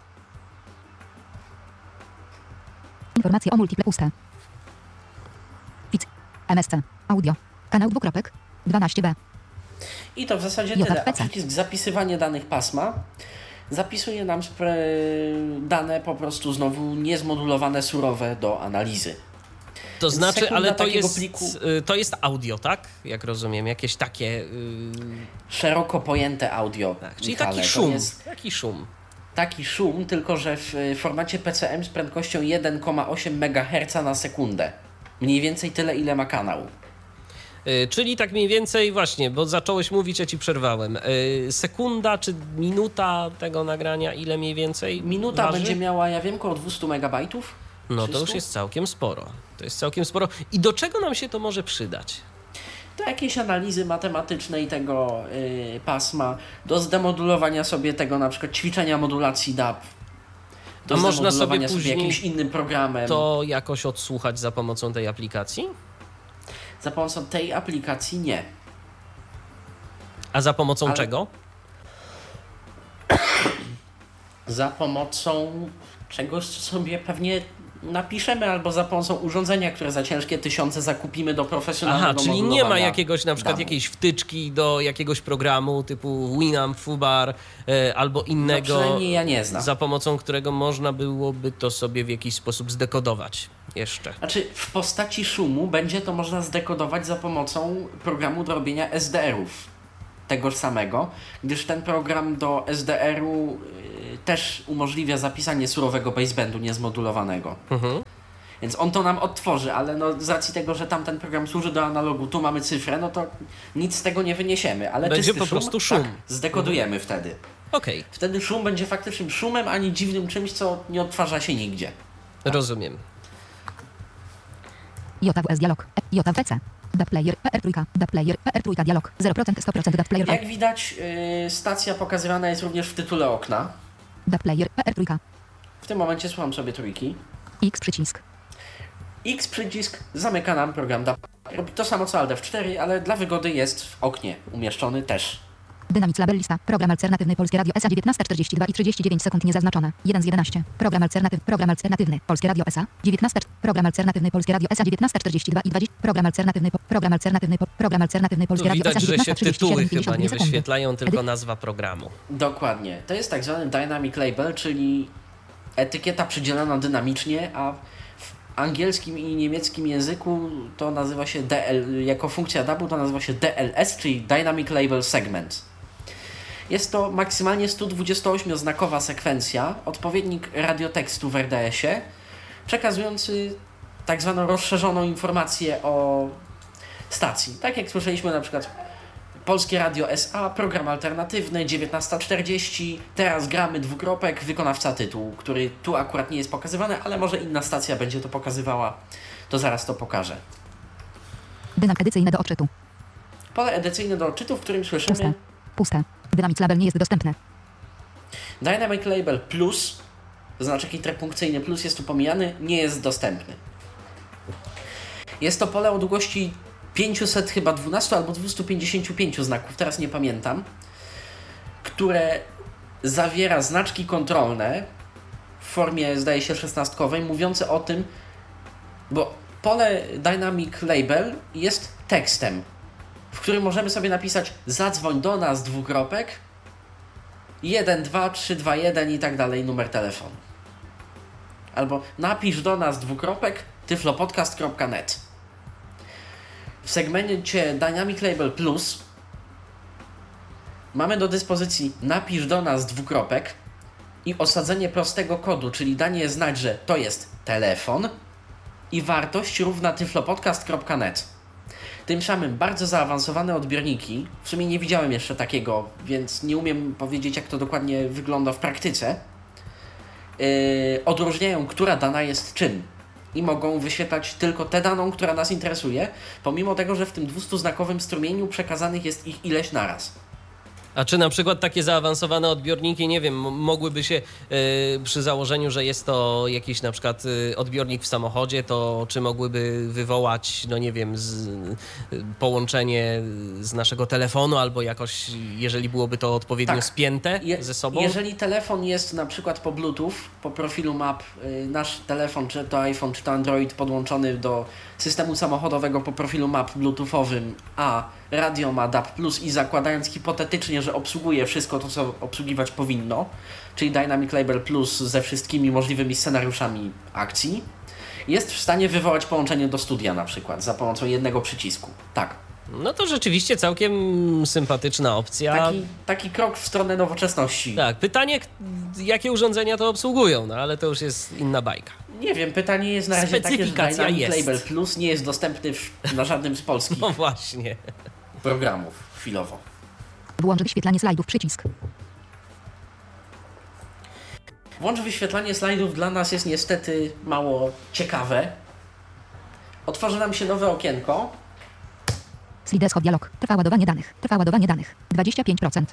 Speaker 2: Informacje o multiple. Puste. Wic. M S C. Audio. Kanał dwukropek. dwanaście B.
Speaker 1: I to w zasadzie
Speaker 2: J
Speaker 1: tyle. A
Speaker 2: P C.
Speaker 1: przycisk zapisywanie danych pasma zapisuje nam spre... dane po prostu znowu niezmodulowane, surowe do analizy.
Speaker 3: To znaczy,
Speaker 1: sekunda
Speaker 3: ale to
Speaker 1: takiego
Speaker 3: jest,
Speaker 1: pliku-
Speaker 3: y, to jest audio, tak? Jak rozumiem, jakieś takie... y,
Speaker 1: Szeroko pojęte audio.
Speaker 3: tak, czyli
Speaker 1: Michale,
Speaker 3: taki
Speaker 1: to
Speaker 3: szum,
Speaker 1: jest
Speaker 3: taki szum.
Speaker 1: taki szum, tylko że w y, formacie P C M z prędkością jeden przecinek osiem megaherca na sekundę. Mniej więcej tyle, ile ma kanał.
Speaker 3: Y, Czyli tak mniej więcej właśnie, bo zacząłeś mówić, ja ci przerwałem. Y, Sekunda czy minuta tego nagrania, ile mniej więcej
Speaker 1: Minuta
Speaker 3: waży?
Speaker 1: będzie miała, ja wiem, około dwieście megabajtów.
Speaker 3: No to
Speaker 1: trzysta?
Speaker 3: już jest całkiem sporo. To jest całkiem sporo. I do czego nam się to może przydać?
Speaker 1: Do jakiejś analizy matematycznej tego y, pasma, do zdemodulowania sobie tego na przykład ćwiczenia modulacji D A P. Do
Speaker 3: A można
Speaker 1: zdemodulowania
Speaker 3: sobie później
Speaker 1: jakimś innym programem.
Speaker 3: To jakoś odsłuchać za pomocą tej aplikacji?
Speaker 1: Za pomocą tej aplikacji nie.
Speaker 3: A za pomocą
Speaker 1: Ale-
Speaker 3: czego?
Speaker 1: Za pomocą czegoś, co sobie pewnie napiszemy, albo za pomocą urządzenia, które za ciężkie tysiące zakupimy do profesjonalnego
Speaker 3: Aha, czyli nie ma
Speaker 1: modulowania
Speaker 3: jakiegoś na przykład
Speaker 1: danych.
Speaker 3: jakiejś wtyczki do jakiegoś programu typu Winamp, Fubar e, albo
Speaker 1: No
Speaker 3: innego,
Speaker 1: przynajmniej ja nie znam.
Speaker 3: za pomocą którego można byłoby to sobie w jakiś sposób zdekodować jeszcze.
Speaker 1: Znaczy, w postaci szumu będzie to można zdekodować za pomocą programu do robienia S D R ów. Tegoż samego, gdyż ten program do S D R u y, też umożliwia zapisanie surowego basebandu niezmodulowanego.
Speaker 3: Mhm.
Speaker 1: Więc on to nam odtworzy, ale no z racji tego, że tamten program służy do analogu, tu mamy cyfrę, no to nic z tego nie wyniesiemy. Ale
Speaker 3: Będzie
Speaker 1: czysty
Speaker 3: po prostu szum.
Speaker 1: Tak, zdekodujemy mhm. wtedy.
Speaker 3: Okej. Okay.
Speaker 1: Wtedy szum będzie faktycznym szumem, a nie dziwnym czymś, co nie odtwarza się nigdzie. Tak.
Speaker 3: Rozumiem.
Speaker 2: J W S dialog. J W C. D player P R trzy. D player P R trzy dialog. zero procent sto procent D player.
Speaker 1: Jak widać, yy, stacja pokazywana jest również w tytule okna.
Speaker 2: D player P R trzy.
Speaker 1: W tym momencie słucham sobie trójki.
Speaker 2: X przycisk.
Speaker 1: X przycisk zamyka nam program D A P. Robi to samo co Alt F cztery, ale dla wygody jest w oknie umieszczony też.
Speaker 2: Dynamic Label lista. Program alternatywny Polskie Radio S A dziewiętnaście czterdzieści dwa i trzydzieści dziewięć sekund niezaznaczone. jeden z jedenastu. Program alternatywny. Program alternatywny Polskie Radio S A dziewiętnaście. Program alternatywny Polskie Radio S A dziewiętnaście czterdzieści dwa i dwadzieścia. Program alternatywny. Program alternatywny. Program alternatywny Polskie Radio S A
Speaker 3: Widać, że się tytuły chyba nie
Speaker 2: sekundy.
Speaker 3: wyświetlają, tylko nazwa programu.
Speaker 1: Dokładnie. To jest tak zwany Dynamic Label, czyli etykieta przydzielona dynamicznie, a w angielskim i niemieckim języku to nazywa się D L, jako funkcja D A B-u to nazywa się D L S, czyli Dynamic Label Segment. Jest to maksymalnie sto dwudziestoośmioznakowa sekwencja, odpowiednik radiotekstu w R D S-ie, przekazujący tak zwaną rozszerzoną informację o stacji. Tak jak słyszeliśmy na przykład Polskie Radio S A, program alternatywny, dziewiętnasta czterdzieści, teraz gramy dwukropek, wykonawca tytułu, który tu akurat nie jest pokazywany, ale może inna stacja będzie to pokazywała, to zaraz to pokażę.
Speaker 2: Dynamik edycyjny do odczytu.
Speaker 1: Pole edycyjne do odczytu, w którym słyszymy...
Speaker 2: Puste. Puste. Dynamic Label nie jest dostępny.
Speaker 1: Dynamic Label Plus, to znaczy interpunkcyjny plus jest tu pomijany, nie jest dostępny. Jest to pole o długości pięćset chyba dwanaście albo dwieście pięćdziesiąt pięć znaków, teraz nie pamiętam, które zawiera znaczki kontrolne w formie, zdaje się, szesnastkowej, mówiące o tym, bo pole Dynamic Label jest tekstem, w którym możemy sobie napisać zadzwoń do nas dwukropek jeden dwa trzy dwa jeden i tak dalej, numer telefonu. Albo napisz do nas dwukropek tyflopodcast kropka net. W segmencie Dynamic Label Plus mamy do dyspozycji napisz do nas dwukropek i osadzenie prostego kodu, czyli danie znać, że to jest telefon i wartość równa tyflopodcast kropka net. Tym samym bardzo zaawansowane odbiorniki, w sumie nie widziałem jeszcze takiego, więc nie umiem powiedzieć, jak to dokładnie wygląda w praktyce, yy, odróżniają, która dana jest czym i mogą wyświetlać tylko tę daną, która nas interesuje, pomimo tego, że w tym dwustuznakowym strumieniu przekazanych jest ich ileś naraz.
Speaker 3: A czy na przykład takie zaawansowane odbiorniki, nie wiem, m- mogłyby się yy, przy założeniu, że jest to jakiś na przykład yy, odbiornik w samochodzie, to czy mogłyby wywołać, no nie wiem, z, yy, połączenie z naszego telefonu albo jakoś, jeżeli byłoby to odpowiednio
Speaker 1: tak.
Speaker 3: spięte
Speaker 1: Je-
Speaker 3: ze sobą?
Speaker 1: Jeżeli telefon jest na przykład po Bluetooth, po profilu map, yy, nasz telefon, czy to iPhone, czy to Android podłączony do systemu samochodowego po profilu map bluetoothowym, a radio ma D A B plus i zakładając hipotetycznie, że obsługuje wszystko to, co obsługiwać powinno, czyli Dynamic Label Plus ze wszystkimi możliwymi scenariuszami akcji, jest w stanie wywołać połączenie do studia na przykład za pomocą jednego przycisku. Tak.
Speaker 3: No to rzeczywiście całkiem sympatyczna opcja.
Speaker 1: Taki, taki krok w stronę nowoczesności.
Speaker 3: Tak, pytanie, k- jakie urządzenia to obsługują, no ale to już jest inna bajka.
Speaker 1: Nie wiem, pytanie jest na razie takie, że
Speaker 3: Specyfikacja
Speaker 1: Dynamic
Speaker 3: jest.
Speaker 1: Label Plus nie jest dostępny w, na żadnym z polskich
Speaker 3: No właśnie.
Speaker 1: programów chwilowo.
Speaker 2: Włącz wyświetlanie slajdów przycisk.
Speaker 1: Włącz wyświetlanie slajdów dla nas jest niestety mało ciekawe. Otworzy nam się nowe okienko.
Speaker 2: Slidescope dialog. Trwa ładowanie danych. Trwa ładowanie danych. dwadzieścia pięć procent.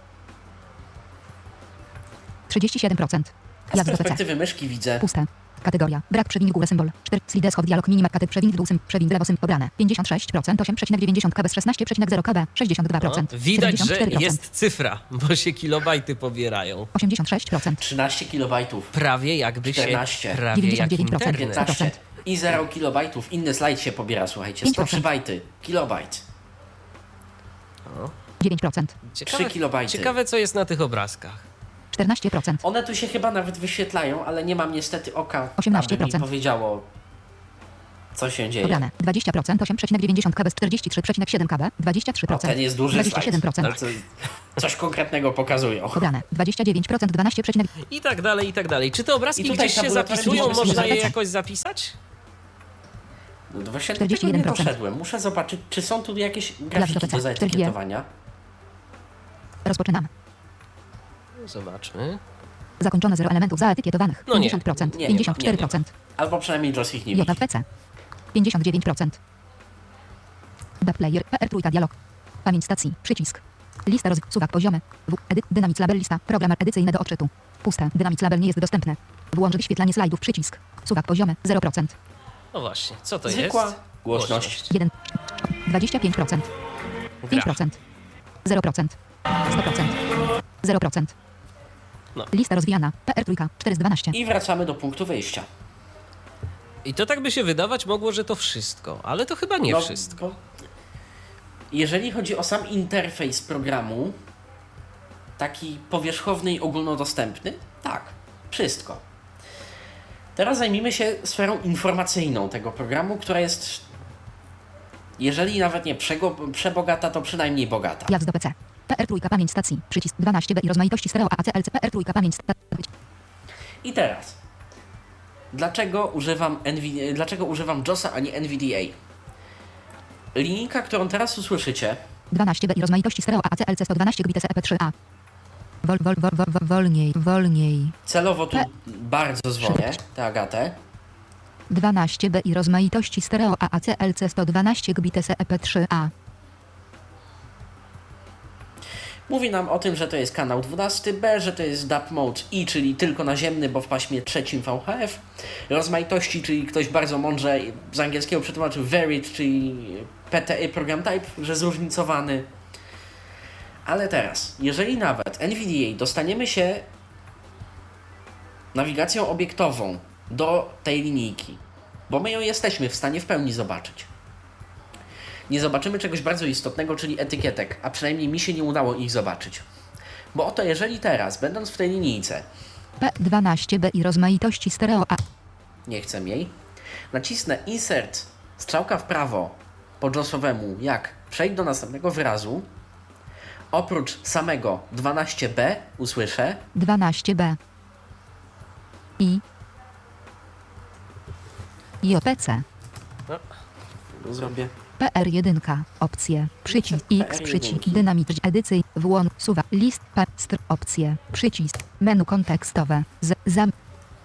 Speaker 2: trzydzieści siedem procent.
Speaker 1: A z
Speaker 2: Jazda do C.
Speaker 1: perspektywy myszki widzę.
Speaker 2: Puste. Kategoria. Brak przewin górę symbol. cztery. Slidescope dialog minimap katet przewin w dół sym. Przewin w lewo sym. Pobrane. pięćdziesiąt sześć procent. osiem przecinek dziewięćdziesiąt kb z szesnaście przecinek zero kb. sześćdziesiąt dwa procent.
Speaker 3: No, widać, że
Speaker 2: siedemdziesiąt cztery procent.
Speaker 3: jest cyfra, bo się kilobajty pobierają.
Speaker 2: osiemdziesiąt sześć procent.
Speaker 1: trzynaście kilobajtów.
Speaker 3: Prawie jakby się...
Speaker 1: czternaście.
Speaker 3: Prawie jak
Speaker 2: dziewięćdziesiąt dziewięć procent.
Speaker 3: internet.
Speaker 1: piętnaście. I zero kilobajtów. Inny slajd się pobiera, słuchajcie. sto trzy bajty. Kilobajt.
Speaker 2: dziewięć procent.
Speaker 3: Ciekawe,
Speaker 1: trzy kilobajty.
Speaker 3: ciekawe, co jest na tych obrazkach.
Speaker 2: czternaście procent.
Speaker 1: One tu się chyba nawet wyświetlają, ale nie mam niestety oka,
Speaker 2: osiemnaście
Speaker 1: aby mi
Speaker 2: procent.
Speaker 1: powiedziało, Co się dzieje?
Speaker 2: Pobrane. dwadzieścia procent osiem przecinek dziewięćdziesiąt kilobytów, czterdzieści trzy przecinek siedem kilobytów, dwadzieścia trzy
Speaker 1: O,
Speaker 2: procent.
Speaker 1: ten jest duży
Speaker 2: dwadzieścia siedem procent.
Speaker 1: slajd. No, coś konkretnego pokazują.
Speaker 2: Pobrane. dwadzieścia dziewięć procent, dwanaście procent.
Speaker 3: I tak dalej, i tak dalej. Czy te obrazki
Speaker 1: I tutaj
Speaker 3: gdzieś się
Speaker 1: tabulator
Speaker 3: zapisują?
Speaker 1: liczby
Speaker 3: Można je
Speaker 1: sobie-
Speaker 3: jakoś zapisać?
Speaker 1: No właśnie do
Speaker 2: czterdzieści
Speaker 1: tego nie
Speaker 2: jeden procent.
Speaker 1: doszedłem. Muszę zobaczyć, czy są tu jakieś grafiki
Speaker 2: do P C.
Speaker 1: do zaetykietowania.
Speaker 2: Rozpoczynamy.
Speaker 3: Zobaczmy.
Speaker 2: Zakończone zero elementów zaetykietowanych.
Speaker 3: No nie.
Speaker 2: pięćdziesiąt procent.
Speaker 1: Nie, nie ma,
Speaker 2: pięćdziesiąt cztery procent.
Speaker 1: nie ma. Albo przynajmniej Joss ich nie widzi.
Speaker 2: J P C. pięćdziesiąt dziewięć procent. Da player. P R trójka dialog. Pamięć stacji. Przycisk. Lista roz... Suwak poziomy. W. Edyt. Dynamic label lista. Program edycyjny do odczytu. Puste. Dynamic label nie jest dostępny. Włącz wyświetlanie slajdów. Przycisk. Suwak poziomy. zero procent.
Speaker 3: No właśnie, co to
Speaker 1: Zwykła
Speaker 3: jest?
Speaker 1: głośność.
Speaker 2: jeden. dwadzieścia pięć procent. pięć procent. zero procent. sto procent. zero procent.
Speaker 3: No.
Speaker 2: Lista rozwijana. P R trójka. czterysta dwanaście.
Speaker 1: I wracamy do punktu wyjścia.
Speaker 3: I to tak by się wydawać mogło, że to wszystko, ale to chyba nie
Speaker 1: No,
Speaker 3: wszystko.
Speaker 1: bo jeżeli chodzi o sam interfejs programu, taki powierzchowny i ogólnodostępny, tak, wszystko. Teraz zajmijmy się sferą informacyjną tego programu, która jest, jeżeli nawet nie przego- przebogata, to przynajmniej bogata.
Speaker 2: Jak do P C. P R trójka pamięć stacji. Przycisk dwanaście B i rozmaitości stereo A A C L C. P R trójka pamięć stacji.
Speaker 1: I teraz, dlaczego używam, NV- dlaczego używam JOSa, a nie N V D A? Linijka, którą teraz usłyszycie,
Speaker 2: dwanaście B i rozmaitości stereo A A C L C sto dwanaście gigabitów E P trzy A. Wol, wol, wol, wol, wol, wolniej, wolniej.
Speaker 1: celowo tu
Speaker 2: E.
Speaker 1: bardzo zwolnię tę Agatę.
Speaker 2: dwanaście B i rozmaitości stereo A A C L C sto dwanaście gigabitów E P trzy A.
Speaker 1: Mówi nam o tym, że to jest kanał dwunasty B, że to jest D A P Mode I, czyli tylko naziemny, bo w paśmie trzecim V H F. Rozmaitości, czyli ktoś bardzo mądrze z angielskiego przetłumaczył varied, czyli P T Y Program Type, że zróżnicowany. Ale teraz, jeżeli nawet N V D A dostaniemy się nawigacją obiektową do tej linijki, bo my ją jesteśmy w stanie w pełni zobaczyć, nie zobaczymy czegoś bardzo istotnego, czyli etykietek, a przynajmniej mi się nie udało ich zobaczyć. Bo oto jeżeli teraz, będąc w tej linijce,
Speaker 2: P dwanaście B i rozmaitości stereo A.
Speaker 1: nie chcę jej, nacisnę insert, strzałka w prawo po JOSowemu, jak przejść do następnego wyrazu, oprócz samego dwanaście B usłyszę
Speaker 2: dwanaście B. I. J P C.
Speaker 1: zrobię
Speaker 2: P R jeden. Opcje. Przycisk
Speaker 1: P R
Speaker 2: X.
Speaker 1: jeden.
Speaker 2: Przycisk dynamicz edycji. Włącz. Suwa. List. P. Str. Opcje. Przycisk. Menu kontekstowe. Z. Zam.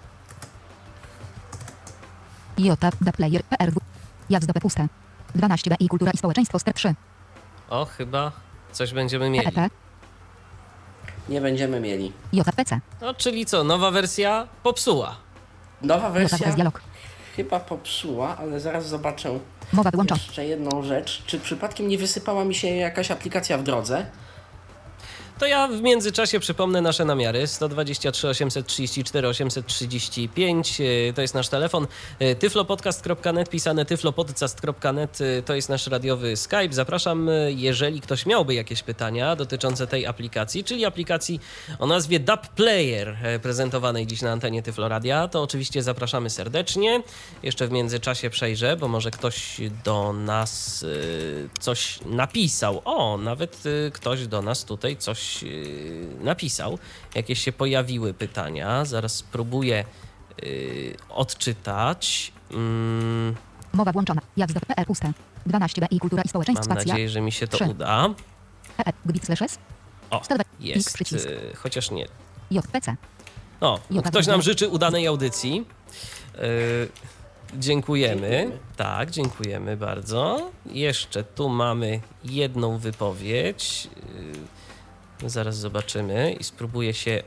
Speaker 2: J. D. Player. P R W. Jak z puste. dwanaście B i kultura i społeczeństwo. Ster trzy.
Speaker 3: O, chyba coś będziemy
Speaker 2: E
Speaker 3: mieli.
Speaker 2: P.
Speaker 1: nie będziemy mieli.
Speaker 2: J P C.
Speaker 3: No, czyli co, nowa wersja popsuła.
Speaker 1: Nowa
Speaker 2: J P
Speaker 1: wersja
Speaker 2: C dialog.
Speaker 1: chyba popsuła, ale zaraz zobaczę
Speaker 2: Mowa wyłączona.
Speaker 1: jeszcze jedną rzecz. Czy przypadkiem nie wysypała mi się jakaś aplikacja w drodze?
Speaker 3: To ja w międzyczasie przypomnę nasze namiary. sto dwadzieścia trzy osiemset trzydzieści cztery osiemset trzydzieści pięć yy, to jest nasz telefon. Yy, tyflopodcast kropka net, pisane tyflopodcast kropka net yy, to jest nasz radiowy Skype. Zapraszam, yy, jeżeli ktoś miałby jakieś pytania dotyczące tej aplikacji, czyli aplikacji o nazwie D A P Player, yy, prezentowanej dziś na antenie Tyfloradia, to oczywiście zapraszamy serdecznie. Jeszcze w międzyczasie przejrzę, bo może ktoś do nas yy, coś napisał. O, nawet yy, ktoś do nas tutaj coś napisał, jakieś się pojawiły pytania. Zaraz spróbuję yy, odczytać. Mm,
Speaker 2: Mowa włączona. Jak z P R puste. dwanaście B i kultura i społeczeństwo.
Speaker 3: mam
Speaker 2: Spacja.
Speaker 3: nadzieję, że mi się to
Speaker 2: trzy.
Speaker 3: uda.
Speaker 2: P R. Gbit slash S.
Speaker 3: O,
Speaker 2: sto dwa. X
Speaker 3: jest,
Speaker 2: przycisk.
Speaker 3: yy, chociaż nie.
Speaker 2: J P C.
Speaker 3: O,
Speaker 2: Jota,
Speaker 3: ktoś nam
Speaker 2: dobra.
Speaker 3: życzy udanej audycji. Yy, dziękujemy.
Speaker 1: Dziękujemy.
Speaker 3: Tak, dziękujemy bardzo. Jeszcze tu mamy jedną wypowiedź. Yy, Zaraz zobaczymy i spróbuję się...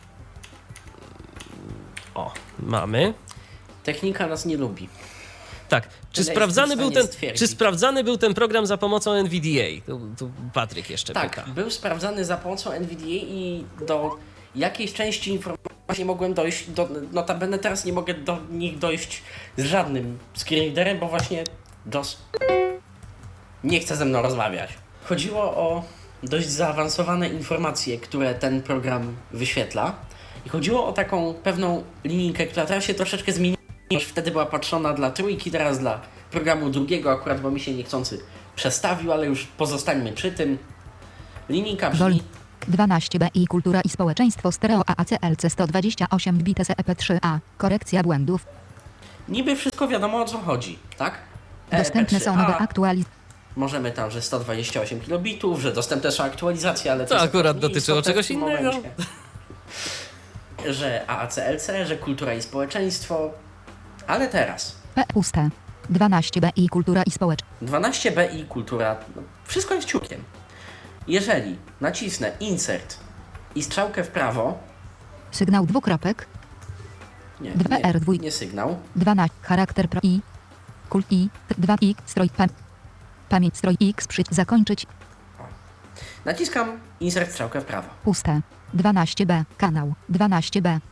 Speaker 3: O, mamy.
Speaker 1: Technika nas nie lubi.
Speaker 3: Tak. Czy
Speaker 1: Tyle
Speaker 3: sprawdzany,
Speaker 1: jestem w
Speaker 3: był
Speaker 1: stanie
Speaker 3: ten,
Speaker 1: stwierdzić.
Speaker 3: czy sprawdzany był ten program za pomocą N V D A? Tu, tu Patryk jeszcze
Speaker 1: Tak,
Speaker 3: pyta.
Speaker 1: był sprawdzany za pomocą N V D A i do jakiejś części informacji nie mogłem dojść. Do, notabene teraz nie mogę do nich dojść z żadnym screenreaderem, bo właśnie JOS nie chce ze mną rozmawiać. Chodziło o dość zaawansowane informacje, które ten program wyświetla. I chodziło o taką pewną linijkę, która teraz się troszeczkę zmieniła, Już wtedy była patrzona dla trójki, teraz dla programu drugiego, akurat bo mi się niechcący przestawił, ale już pozostańmy przy tym. Linijka brzmi...
Speaker 2: Wol. dwanaście B i kultura i społeczeństwo stereo A A C L C sto dwadzieścia osiem bit E P trzy A. Korekcja błędów.
Speaker 1: Niby wszystko wiadomo o co chodzi, tak?
Speaker 2: Dostępne są nowe aktualizacje.
Speaker 1: Możemy tam, że sto dwadzieścia osiem kilobitów, że dostępne są aktualizacje, ale to,
Speaker 3: To
Speaker 1: jest
Speaker 3: akurat
Speaker 1: mniej
Speaker 3: dotyczyło
Speaker 1: istotne
Speaker 3: czegoś
Speaker 1: w tym
Speaker 3: innego.
Speaker 1: momencie. Że A A C L C, że kultura i społeczeństwo, ale teraz
Speaker 2: P puste. dwanaście B i kultura i społeczeństwo.
Speaker 1: dwanaście B i kultura, no, wszystko jest ciukiem. Jeżeli nacisnę insert i strzałkę w prawo,
Speaker 2: Sygnał dwukropek.
Speaker 1: nie,
Speaker 2: dwa
Speaker 1: nie,
Speaker 2: R dwa.
Speaker 1: nie sygnał,
Speaker 2: dwanaście. Charakter pro i. Kult i. dwa X. Stroj pam. Pamięć stroj X. Przyć. Zakończyć.
Speaker 1: naciskam insert strzałkę w prawo.
Speaker 2: Puste. dwanaście B. Kanał. dwanaście B.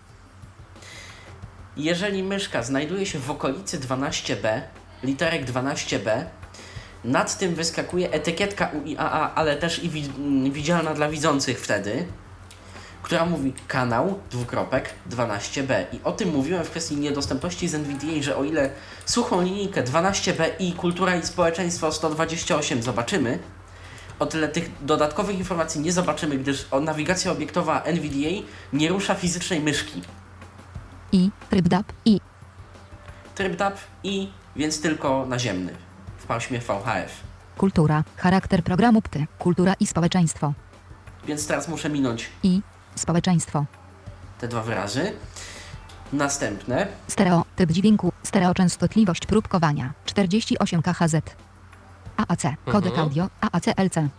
Speaker 1: Jeżeli myszka znajduje się w okolicy dwanaście B, literek dwanaście B, nad tym wyskakuje etykietka U I A A, ale też i wi- widzialna dla widzących wtedy, która mówi kanał, dwukropek, dwanaście B. I o tym mówiłem w kwestii niedostępności z N V D A, że o ile suchą linijkę dwanaście B i kultura i społeczeństwo sto dwadzieścia osiem zobaczymy, o tyle tych dodatkowych informacji nie zobaczymy, gdyż nawigacja obiektowa N V D A nie rusza fizycznej myszki.
Speaker 2: I. Tryb D A P. I.
Speaker 1: Tryb D A P i, więc tylko naziemny, w paśmie V H F.
Speaker 2: Kultura. Charakter programu P T. Kultura i społeczeństwo.
Speaker 1: Więc teraz muszę minąć
Speaker 2: I. Społeczeństwo.
Speaker 1: te dwa wyrazy. Następne.
Speaker 2: Stereo. Typ dźwięku. Stereo. Częstotliwość próbkowania. czterdzieści osiem K H Z. A A C. Kodek
Speaker 3: Mhm.
Speaker 2: audio. A A C L C.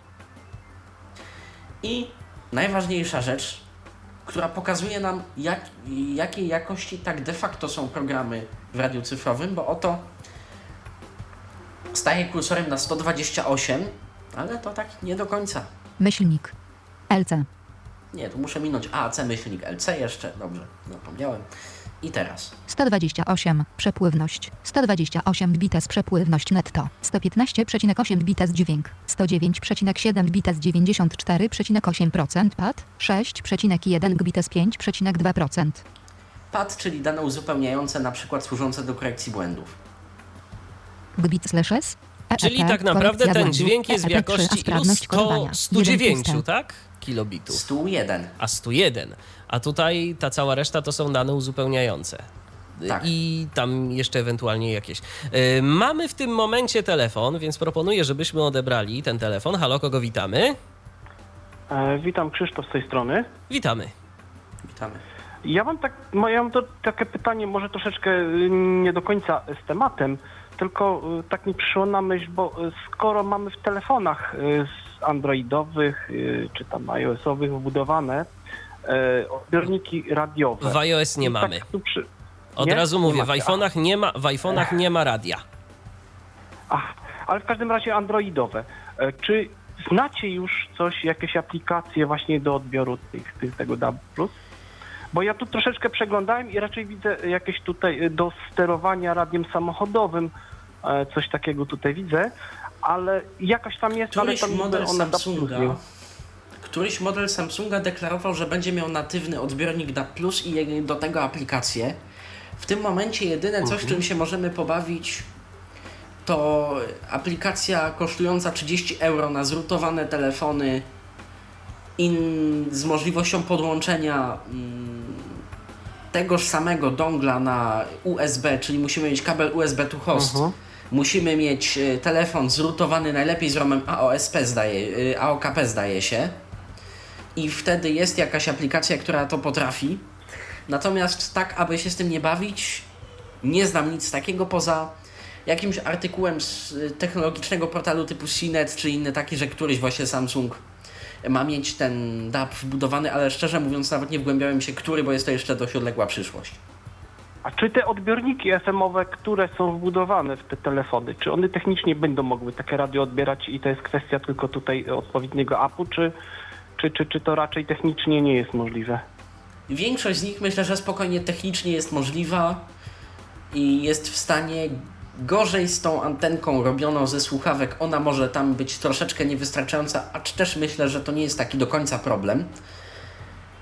Speaker 1: I najważniejsza rzecz, która pokazuje nam, jak, jakiej jakości tak de facto są programy w radiu cyfrowym, bo oto staję kursorem na sto dwadzieścia osiem, ale to tak nie do końca.
Speaker 2: Myślnik. L C.
Speaker 1: Nie, tu muszę minąć A A C myślnik L C jeszcze. Dobrze, zapomniałem. I teraz.
Speaker 2: sto dwadzieścia osiem. Przepływność. sto dwadzieścia osiem bites przepływność netto. sto piętnaście przecinek osiem bites dźwięk. sto dziewięć przecinek siedem bites dziewięćdziesiąt cztery przecinek osiem procent P A D. sześć przecinek jeden bites pięć przecinek dwa procent.
Speaker 1: P A D, czyli dane uzupełniające, na przykład służące do korekcji błędów.
Speaker 2: Gbit slash S. E E P,
Speaker 3: Czyli tak naprawdę
Speaker 2: korekcja
Speaker 3: ten
Speaker 2: błędów,
Speaker 3: dźwięk jest w
Speaker 2: E E P trzy, a
Speaker 3: jakości ilu?
Speaker 2: sprawność
Speaker 3: sto,
Speaker 2: kodowania.
Speaker 3: sto dziewięć,
Speaker 2: jeden puste.
Speaker 3: tak? Kilobitów.
Speaker 1: sto jeden.
Speaker 3: A sto jeden. A tutaj ta cała reszta to są dane uzupełniające.
Speaker 1: Tak.
Speaker 3: I tam jeszcze ewentualnie jakieś. Yy, mamy w tym momencie telefon, więc proponuję, żebyśmy odebrali ten telefon. Halo, kogo witamy?
Speaker 10: E, witam, Krzysztof z tej strony.
Speaker 3: Witamy.
Speaker 1: Witamy.
Speaker 10: Ja mam tak, ja mam to, takie pytanie, może troszeczkę y, nie do końca z tematem, tylko y, tak mi przyszło na myśl, bo y, skoro mamy w telefonach y, z androidowych y, czy tam iOS-owych wbudowane y, odbiorniki radiowe.
Speaker 3: W iOS nie
Speaker 10: I
Speaker 3: mamy.
Speaker 10: Tak tu przy...
Speaker 3: Od
Speaker 10: Nie?
Speaker 3: razu
Speaker 10: Nie
Speaker 3: mówię, w
Speaker 10: macie.
Speaker 3: iPhone'ach nie ma, w iPhone'ach nie ma radia.
Speaker 10: Ach, ale w każdym razie androidowe. E, czy znacie już coś, jakieś aplikacje właśnie do odbioru tych, tych, tego D A B plus? Bo ja tu troszeczkę przeglądałem i raczej widzę jakieś tutaj e, do sterowania radiem samochodowym, e, coś takiego tutaj widzę, ale jakaś tam jest,
Speaker 1: Któryś
Speaker 10: ale tam
Speaker 1: model
Speaker 10: niby ona D A B
Speaker 1: Samsunga,
Speaker 10: plus nie.
Speaker 1: któryś model Samsunga deklarował, że będzie miał natywny odbiornik D A B plus i do tego aplikację. W tym momencie jedyne coś, czym się możemy pobawić, to aplikacja kosztująca trzydzieści euro na zrutowane telefony in, z możliwością podłączenia mm, tegoż samego dongla na U S B, czyli musimy mieć kabel U S B to host.
Speaker 10: Mhm.
Speaker 1: Musimy mieć y, telefon zrutowany najlepiej z ROMem A O S P zdaje, y, A O K P zdaje się. I wtedy jest jakaś aplikacja, która to potrafi. Natomiast tak, aby się z tym nie bawić, nie znam nic takiego poza jakimś artykułem z technologicznego portalu typu C net czy inny taki, że któryś właśnie Samsung ma mieć ten D A B wbudowany, ale szczerze mówiąc nawet nie wgłębiałem się który, bo jest to jeszcze dość odległa przyszłość.
Speaker 10: A czy te odbiorniki F M-owe, które są wbudowane w te telefony, czy one technicznie będą mogły takie radio odbierać i to jest kwestia tylko tutaj odpowiedniego apu, czy, czy, czy, czy to raczej technicznie nie jest możliwe?
Speaker 1: Większość z nich myślę, że spokojnie technicznie jest możliwa i jest w stanie gorzej z tą antenką robioną ze słuchawek. Ona może tam być troszeczkę niewystarczająca, acz też myślę, że to nie jest taki do końca problem.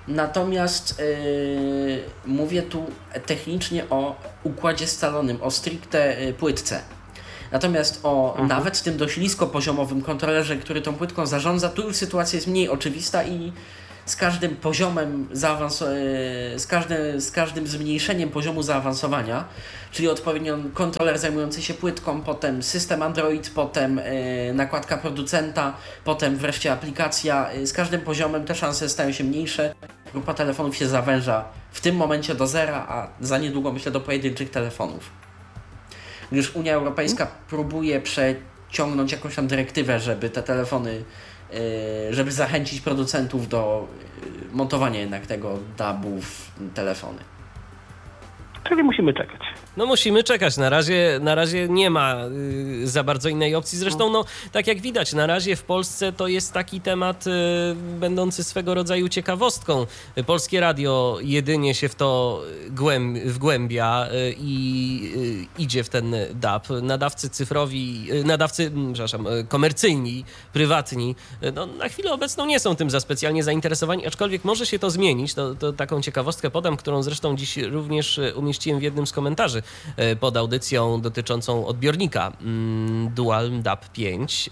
Speaker 1: Natomiast yy, mówię tu technicznie o układzie scalonym, o stricte yy, płytce. Natomiast o mhm. nawet tym dość niskopoziomowym kontrolerze, który tą płytką zarządza, tu już sytuacja jest mniej oczywista i z każdym poziomem zaawans- z, każdy, z każdym zmniejszeniem poziomu zaawansowania, czyli odpowiednio kontroler zajmujący się płytką, potem system Android, potem yy, nakładka producenta, potem wreszcie aplikacja, yy, z każdym poziomem te szanse stają się mniejsze, grupa telefonów się zawęża w tym momencie do zera, a za niedługo myślę do pojedynczych telefonów. Gdyż Unia Europejska próbuje przeciągnąć jakąś tam dyrektywę, żeby te telefony, żeby zachęcić producentów do montowania jednak tego D A B-u w telefony.
Speaker 10: Czyli musimy czekać.
Speaker 3: No musimy czekać. Na razie, na razie nie ma y, za bardzo innej opcji. Zresztą, no, tak jak widać, na razie w Polsce to jest taki temat y, będący swego rodzaju ciekawostką. Polskie Radio jedynie się w to głęb, wgłębia y, i y, idzie w ten D A B. Nadawcy cyfrowi, y, nadawcy, przepraszam, y, komercyjni, prywatni, y, no, na chwilę obecną nie są tym za specjalnie zainteresowani, aczkolwiek może się to zmienić. To, to taką ciekawostkę podam, którą zresztą dziś również umieściłem w jednym z komentarzy pod audycją dotyczącą odbiornika Dual D A B pięć,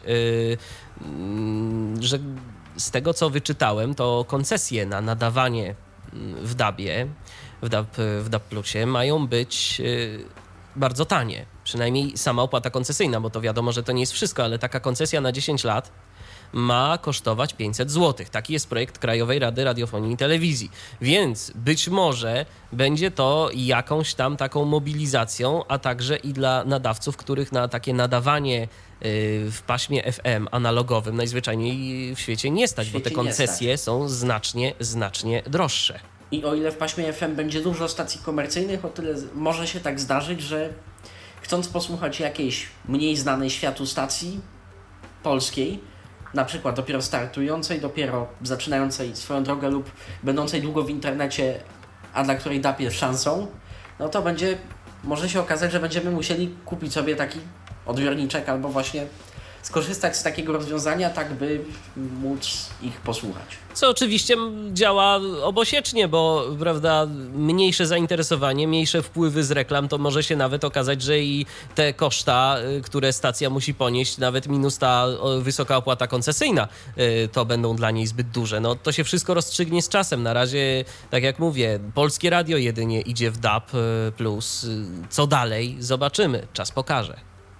Speaker 3: że z tego co wyczytałem, to koncesje na nadawanie w D A B-ie, w D A B, w D A B Plusie mają być bardzo tanie. Przynajmniej sama opłata koncesyjna, bo to wiadomo, że to nie jest wszystko, ale taka koncesja na dziesięć lat ma kosztować pięćset złotych. Taki jest projekt Krajowej Rady Radiofonii i Telewizji. Więc być może będzie to jakąś tam taką mobilizacją, a także i dla nadawców, których na takie nadawanie w paśmie F M analogowym najzwyczajniej w świecie nie stać, bo te koncesje są znacznie, znacznie droższe.
Speaker 1: I o ile w paśmie F M będzie dużo stacji komercyjnych, o tyle może się tak zdarzyć, że chcąc posłuchać jakiejś mniej znanej światu stacji polskiej, na przykład dopiero startującej, dopiero zaczynającej swoją drogę lub będącej długo w internecie, a dla której D A B jest szansą, no to będzie, może się okazać, że będziemy musieli kupić sobie taki odbiorniczek albo właśnie skorzystać z takiego rozwiązania, tak by móc ich posłuchać.
Speaker 3: Co oczywiście działa obosiecznie, bo prawda, mniejsze zainteresowanie, mniejsze wpływy z reklam, to może się nawet okazać, że i te koszta, które stacja musi ponieść, nawet minus ta wysoka opłata koncesyjna, to będą dla niej zbyt duże. No to się wszystko rozstrzygnie z czasem. Na razie, tak jak mówię, Polskie Radio jedynie idzie w D A B plus. Co dalej? Zobaczymy. Czas pokaże.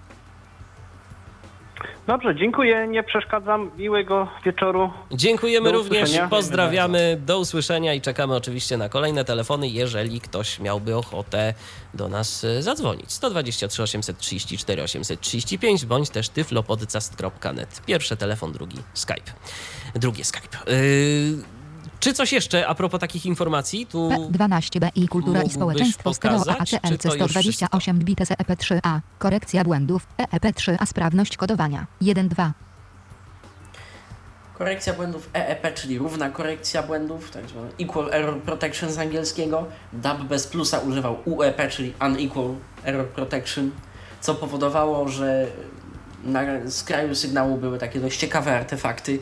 Speaker 10: Dobrze, dziękuję, nie przeszkadzam. Miłego wieczoru.
Speaker 3: Dziękujemy również, pozdrawiamy, do usłyszenia i czekamy oczywiście na kolejne telefony, jeżeli ktoś miałby ochotę do nas zadzwonić. sto dwadzieścia trzy osiemset trzydzieści cztery osiemset trzydzieści pięć bądź też tyflopodcast kropka net. Pierwszy telefon, drugi Skype. Drugie Skype. Yy... Czy coś jeszcze a propos takich informacji? Tu
Speaker 2: P dwanaście B I Kultura i Społeczeństwo Stereo A C L C sto dwadzieścia osiem B T S E P trzy A. Korekcja błędów E E P trzy A. Sprawność kodowania jeden dwa.
Speaker 1: Korekcja błędów E E P, czyli równa korekcja błędów, tak zwane Equal Error Protection z angielskiego. D A B bez plusa używał U E P, czyli Unequal Error Protection, co powodowało, że na skraju sygnału były takie dość ciekawe artefakty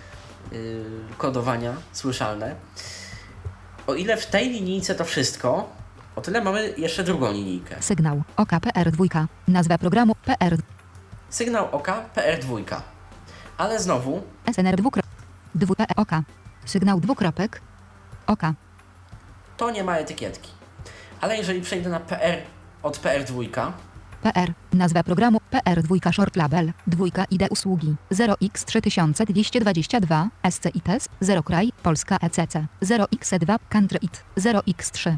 Speaker 1: kodowania słyszalne. O ile w tej linijce to wszystko, o tyle mamy jeszcze drugą linijkę.
Speaker 2: Sygnał O K P R dwa. Nazwa programu P R.
Speaker 1: Sygnał O K P R dwa. Ale znowu
Speaker 2: S N R dwa. dwa P E O K. Sygnał dwukropek O K.
Speaker 1: To nie ma etykietki. Ale jeżeli przejdę na P R od P R dwa.
Speaker 2: P R. Nazwa programu P R dwa Short Label dwa I D usługi zero x trzy tysiące dwieście dwadzieścia dwa S C I T E S zero kraj Polska E C C zero x dwa Country I T zero x trzy.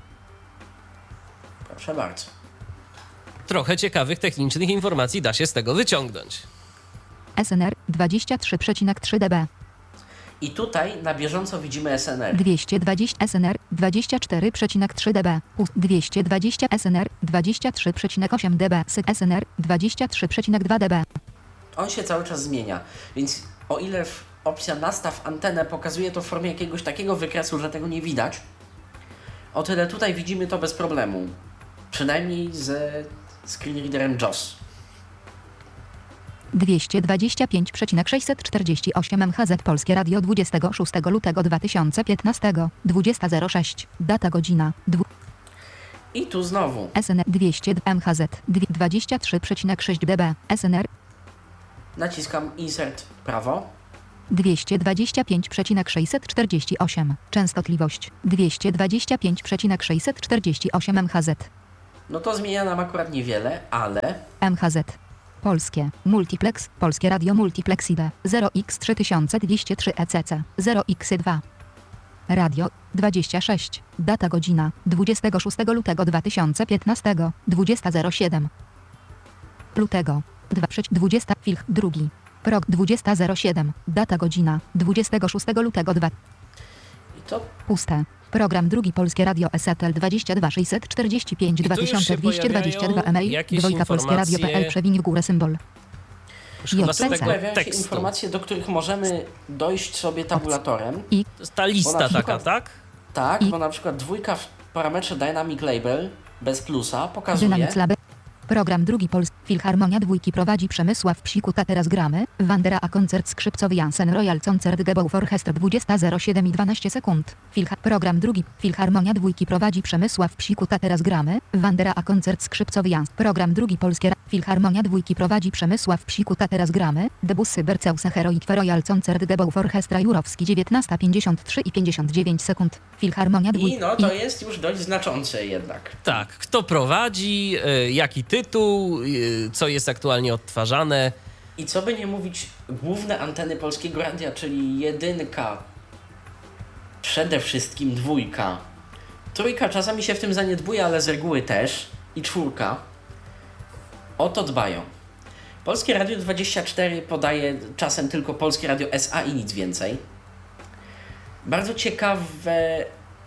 Speaker 1: Proszę bardzo.
Speaker 3: Trochę ciekawych technicznych informacji da się z tego wyciągnąć.
Speaker 2: S N R dwadzieścia trzy przecinek trzy decybeli.
Speaker 1: I tutaj na bieżąco widzimy S N R.
Speaker 2: dwieście dwadzieścia S N R dwadzieścia cztery przecinek trzy decybeli. dwieście dwadzieścia S N R dwadzieścia trzy przecinek osiem decybeli. S N R dwadzieścia trzy przecinek dwa decybeli.
Speaker 1: On się cały czas zmienia, więc o ile opcja nastaw antenę pokazuje to w formie jakiegoś takiego wykresu, że tego nie widać, o tyle tutaj widzimy to bez problemu. Przynajmniej ze screenreaderem J O S.
Speaker 2: dwieście dwadzieścia pięć przecinek sześćset czterdzieści osiem M H Z Polskie Radio dwudziestego szóstego lutego dwa tysiące piętnastego, dwudziesta zero sześć, data godzina, dwu...
Speaker 1: I tu znowu.
Speaker 2: S N R dwieście M H Z dwadzieścia trzy przecinek sześć dB, S N R
Speaker 1: Naciskam insert prawo.
Speaker 2: dwieście dwadzieścia pięć przecinek sześćset czterdzieści osiem, częstotliwość dwieście dwadzieścia pięć przecinek sześćset czterdzieści osiem M H Z.
Speaker 1: No to zmienia nam akurat niewiele, ale...
Speaker 2: M H Z. Polskie. Multiplex. Polskie Radio Multiplex I D. zero x trzy tysiące dwieście trzy E C C. zero x dwa. Radio. dwadzieścia sześć. Data godzina. dwudziestego szóstego lutego dwa tysiące piętnastego. dwudziesta zero siedem. Lutego. dwa dwudziesta. Filch. Drugi. Rok dwudziesta zero siedem. Data godzina. dwudziestego szóstego lutego dwa.
Speaker 1: I to...
Speaker 2: Puste. Program drugi Polskie Radio S T L dwadzieścia dwa sześćset czterdzieści pięć
Speaker 3: I tu
Speaker 2: dwa
Speaker 3: już
Speaker 2: tysiące
Speaker 3: się
Speaker 2: dwieście dwadzieścia dwa
Speaker 3: pojawiają
Speaker 2: e-mail.
Speaker 3: jakieś
Speaker 2: Dwojka Polskie Radio P L
Speaker 3: informacje-
Speaker 2: przewiń w górę symbol.
Speaker 3: Już chyba z
Speaker 2: J P C.
Speaker 3: tego
Speaker 1: Pojawiają się
Speaker 3: tekstu.
Speaker 1: informacje, do których możemy dojść sobie tabulatorem.
Speaker 3: To jest ta
Speaker 1: Bo
Speaker 3: lista
Speaker 1: na
Speaker 3: taka,
Speaker 1: przykład-
Speaker 3: tak?
Speaker 1: Tak,
Speaker 2: I-
Speaker 1: bo na przykład dwójka w parametrze Dynamic Label bez plusa pokazuje...
Speaker 2: Dynamic Lab. Program drugi Polski. Filharmonia dwójki prowadzi Przemysław Psikuta. Teraz gramy. Wandera a koncert skrzypcowy Jansen Royal Concert Gebauer Orchestra dwudziesta zero siedem i dwanaście sekund. Filha program drugi. Filharmonia dwójki prowadzi Przemysław Psikuta. Teraz gramy. Wandera a koncert skrzypcowy Jansen. Program drugi Polskie. Ra- Filharmonia dwójki prowadzi Przemysław Psikuta. Teraz gramy. Debussy Berceuse Heroic Royal Concert Gebauer Orchestra Jurowski dziewiętnasta pięćdziesiąt trzy i pięćdziesiąt dziewięć sekund. Filharmonia dwójki.
Speaker 1: I no to jest już dość znaczące jednak.
Speaker 3: Tak. Kto prowadzi, y, jaki tytuł, y, co jest aktualnie odtwarzane.
Speaker 1: I co by nie mówić, główne anteny Polskiego Radia, czyli jedynka, przede wszystkim dwójka, trójka czasami się w tym zaniedbuje, ale z reguły też, i czwórka, o to dbają. Polskie Radio dwadzieścia cztery podaje czasem tylko Polskie Radio S A i nic więcej. Bardzo ciekawe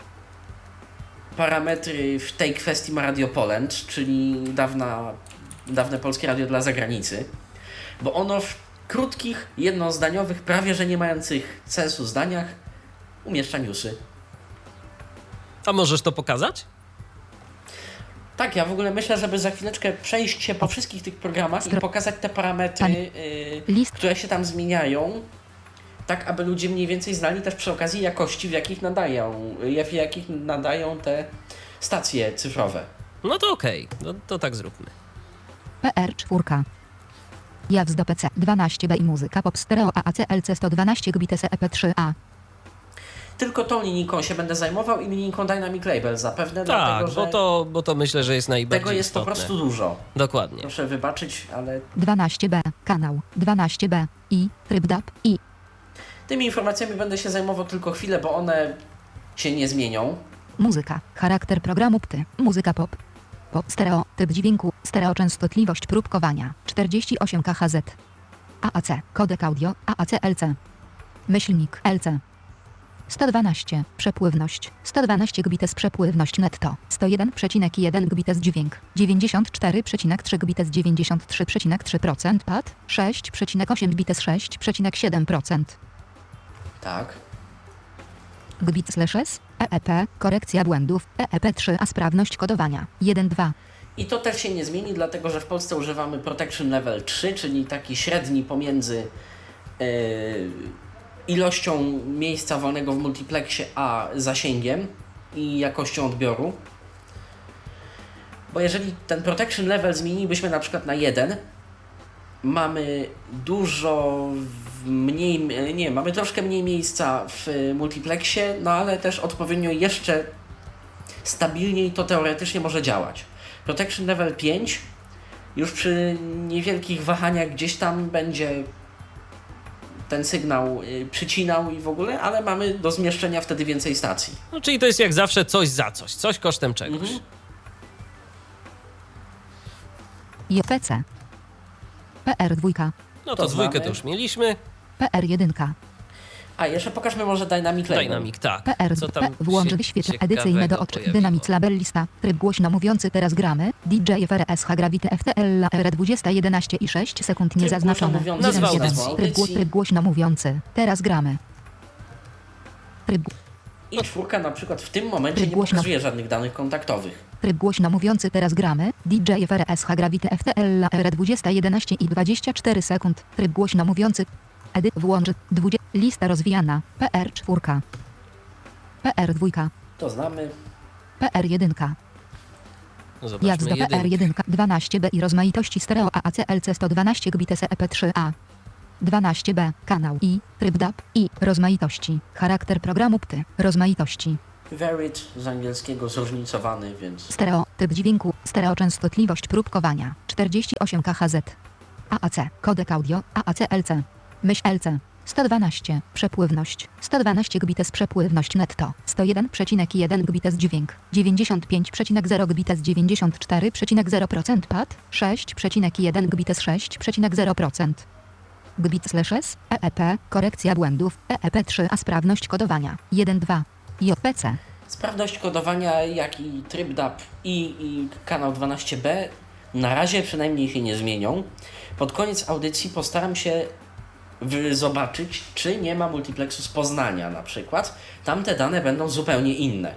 Speaker 1: parametry w tej kwestii ma Radio Poland, czyli dawna, dawne Polskie Radio dla zagranicy, bo ono w krótkich, jednozdaniowych, prawie że nie mających sensu zdaniach umieszcza newsy.
Speaker 3: A możesz to pokazać?
Speaker 1: Tak, ja w ogóle myślę, żeby za chwileczkę przejść się po wszystkich tych programach i pokazać te parametry, y,
Speaker 2: List.
Speaker 1: które się tam zmieniają, tak aby ludzie mniej więcej znali też przy okazji jakości, w jakich nadają, w jakich nadają te stacje cyfrowe.
Speaker 3: No to okej, no, to tak zróbmy.
Speaker 2: P R cztery. Jaws do P C dwanaście B i muzyka pop stereo A A C L C sto dwanaście gigabitów E P trzy A.
Speaker 1: Tylko tą linijką się będę zajmował i linijką Dynamic Label zapewne,
Speaker 3: Tak,
Speaker 1: dlatego, że
Speaker 3: bo to, bo to myślę, że jest najbardziej
Speaker 1: tego jest
Speaker 3: istotne.
Speaker 1: po prostu dużo.
Speaker 3: Dokładnie.
Speaker 1: Proszę wybaczyć, ale
Speaker 2: dwanaście B. Kanał dwanaście B. I. Tryb D A B. I.
Speaker 1: tymi informacjami będę się zajmował tylko chwilę, bo one się nie zmienią.
Speaker 2: Muzyka. Charakter programu P T. Muzyka pop. Pop stereo. Typ dźwięku. Stereo częstotliwość próbkowania. czterdzieści osiem K H Z. A A C. Kodek audio. A A C L C. Myślnik L C. sto dwanaście. Przepływność. sto dwanaście gigabitów przepływność netto. sto jeden przecinek jeden gigabitów dźwięk. dziewięćdziesiąt cztery przecinek trzy gigabitów dziewięćdziesiąt trzy przecinek trzy procent P A D. sześć przecinek osiem gigabitów sześć przecinek siedem procent.
Speaker 1: Tak.
Speaker 2: Gbit slash S. E E P. Korekcja błędów. E E P trzy. A sprawność kodowania. jeden dwa.
Speaker 1: I to też się nie zmieni, dlatego że w Polsce używamy Protection Level trzy, czyli taki średni pomiędzy yy, ilością miejsca wolnego w multiplexie a zasięgiem i jakością odbioru. Bo jeżeli ten Protection Level zmienilibyśmy na przykład na jeden, mamy dużo mniej, nie, mamy troszkę mniej miejsca w multiplexie, no ale też odpowiednio jeszcze stabilniej to teoretycznie może działać. Protection Level pięć już przy niewielkich wahaniach gdzieś tam będzie ten sygnał y, przycinał i w ogóle, ale mamy do zmieszczenia wtedy więcej stacji.
Speaker 3: No, czyli to jest jak zawsze coś za coś, coś kosztem czegoś.
Speaker 1: Mhm.
Speaker 2: J P C. P R dwa.
Speaker 3: No to,
Speaker 1: To
Speaker 3: dwójkę
Speaker 1: znamy.
Speaker 3: to już mieliśmy.
Speaker 2: P R jeden.
Speaker 1: A jeszcze pokażmy może Dynamic Label.
Speaker 3: Dynamic, tak.
Speaker 2: P R
Speaker 3: Co
Speaker 2: P.
Speaker 3: tam
Speaker 2: Włącz
Speaker 3: się
Speaker 2: wyświetl
Speaker 3: ciekawego
Speaker 2: edycyjne do odczy.
Speaker 3: pojawiło?
Speaker 2: Dynamic Label lista. Tryb głośno mówiący. Teraz gramy. D J F R S H Gravity F T L R dwadzieścia jedenaście i sześć sekund
Speaker 1: Tryb
Speaker 2: niezaznaczone.
Speaker 1: głośno mówiący,
Speaker 3: nazwa
Speaker 2: jeden jeden.
Speaker 3: audycji.
Speaker 2: Tryb, głos- tryb głośno mówiący. Teraz gramy. Tryb.
Speaker 1: I czwórka na przykład w tym momencie
Speaker 2: Tryb
Speaker 1: nie
Speaker 2: głośno.
Speaker 1: pokazuje żadnych danych kontaktowych.
Speaker 2: Tryb głośno mówiący teraz gramy. D J F R S H Gravity F T L R dwadzieścia jedenaście i dwadzieścia cztery sekund. Tryb głośno mówiący. Edyt włącz. dwadzieścia. Lista rozwijana. P R cztery. P R dwa.
Speaker 1: To znamy.
Speaker 2: P R jeden.
Speaker 3: Zobaczmy
Speaker 2: Jazda P R jeden. dwanaście B i rozmaitości stereo A A C L C sto dwanaście gigabitów E P trzy A. dwanaście B. Kanał I. Tryb D A P. I. Rozmaitości. Charakter programu P T. Rozmaitości.
Speaker 1: Varied z angielskiego zróżnicowany, więc...
Speaker 2: Stereo. Typ dźwięku. Stereo częstotliwość próbkowania. czterdzieści osiem K H Z. A A C. Kodek audio. A A C L C. Myśl L C. sto dwanaście. Przepływność. sto dwanaście gigabitów przepływność netto. sto jeden przecinek jeden gigabitów dźwięk. dziewięćdziesiąt pięć przecinek zero gigabitów dziewięćdziesiąt cztery przecinek zero procent P A D. sześć przecinek jeden gigabitów sześć przecinek zero procent. Gigabit slash S. E E P. Korekcja błędów. E E P trzy A sprawność kodowania. jeden dwa. J P C.
Speaker 1: Sprawność kodowania, jak i tryb D A P i, i kanał dwanaście B na razie przynajmniej się nie zmienią. Pod koniec audycji postaram się w, zobaczyć, czy nie ma multiplexu z Poznania na przykład. Tamte dane będą zupełnie inne.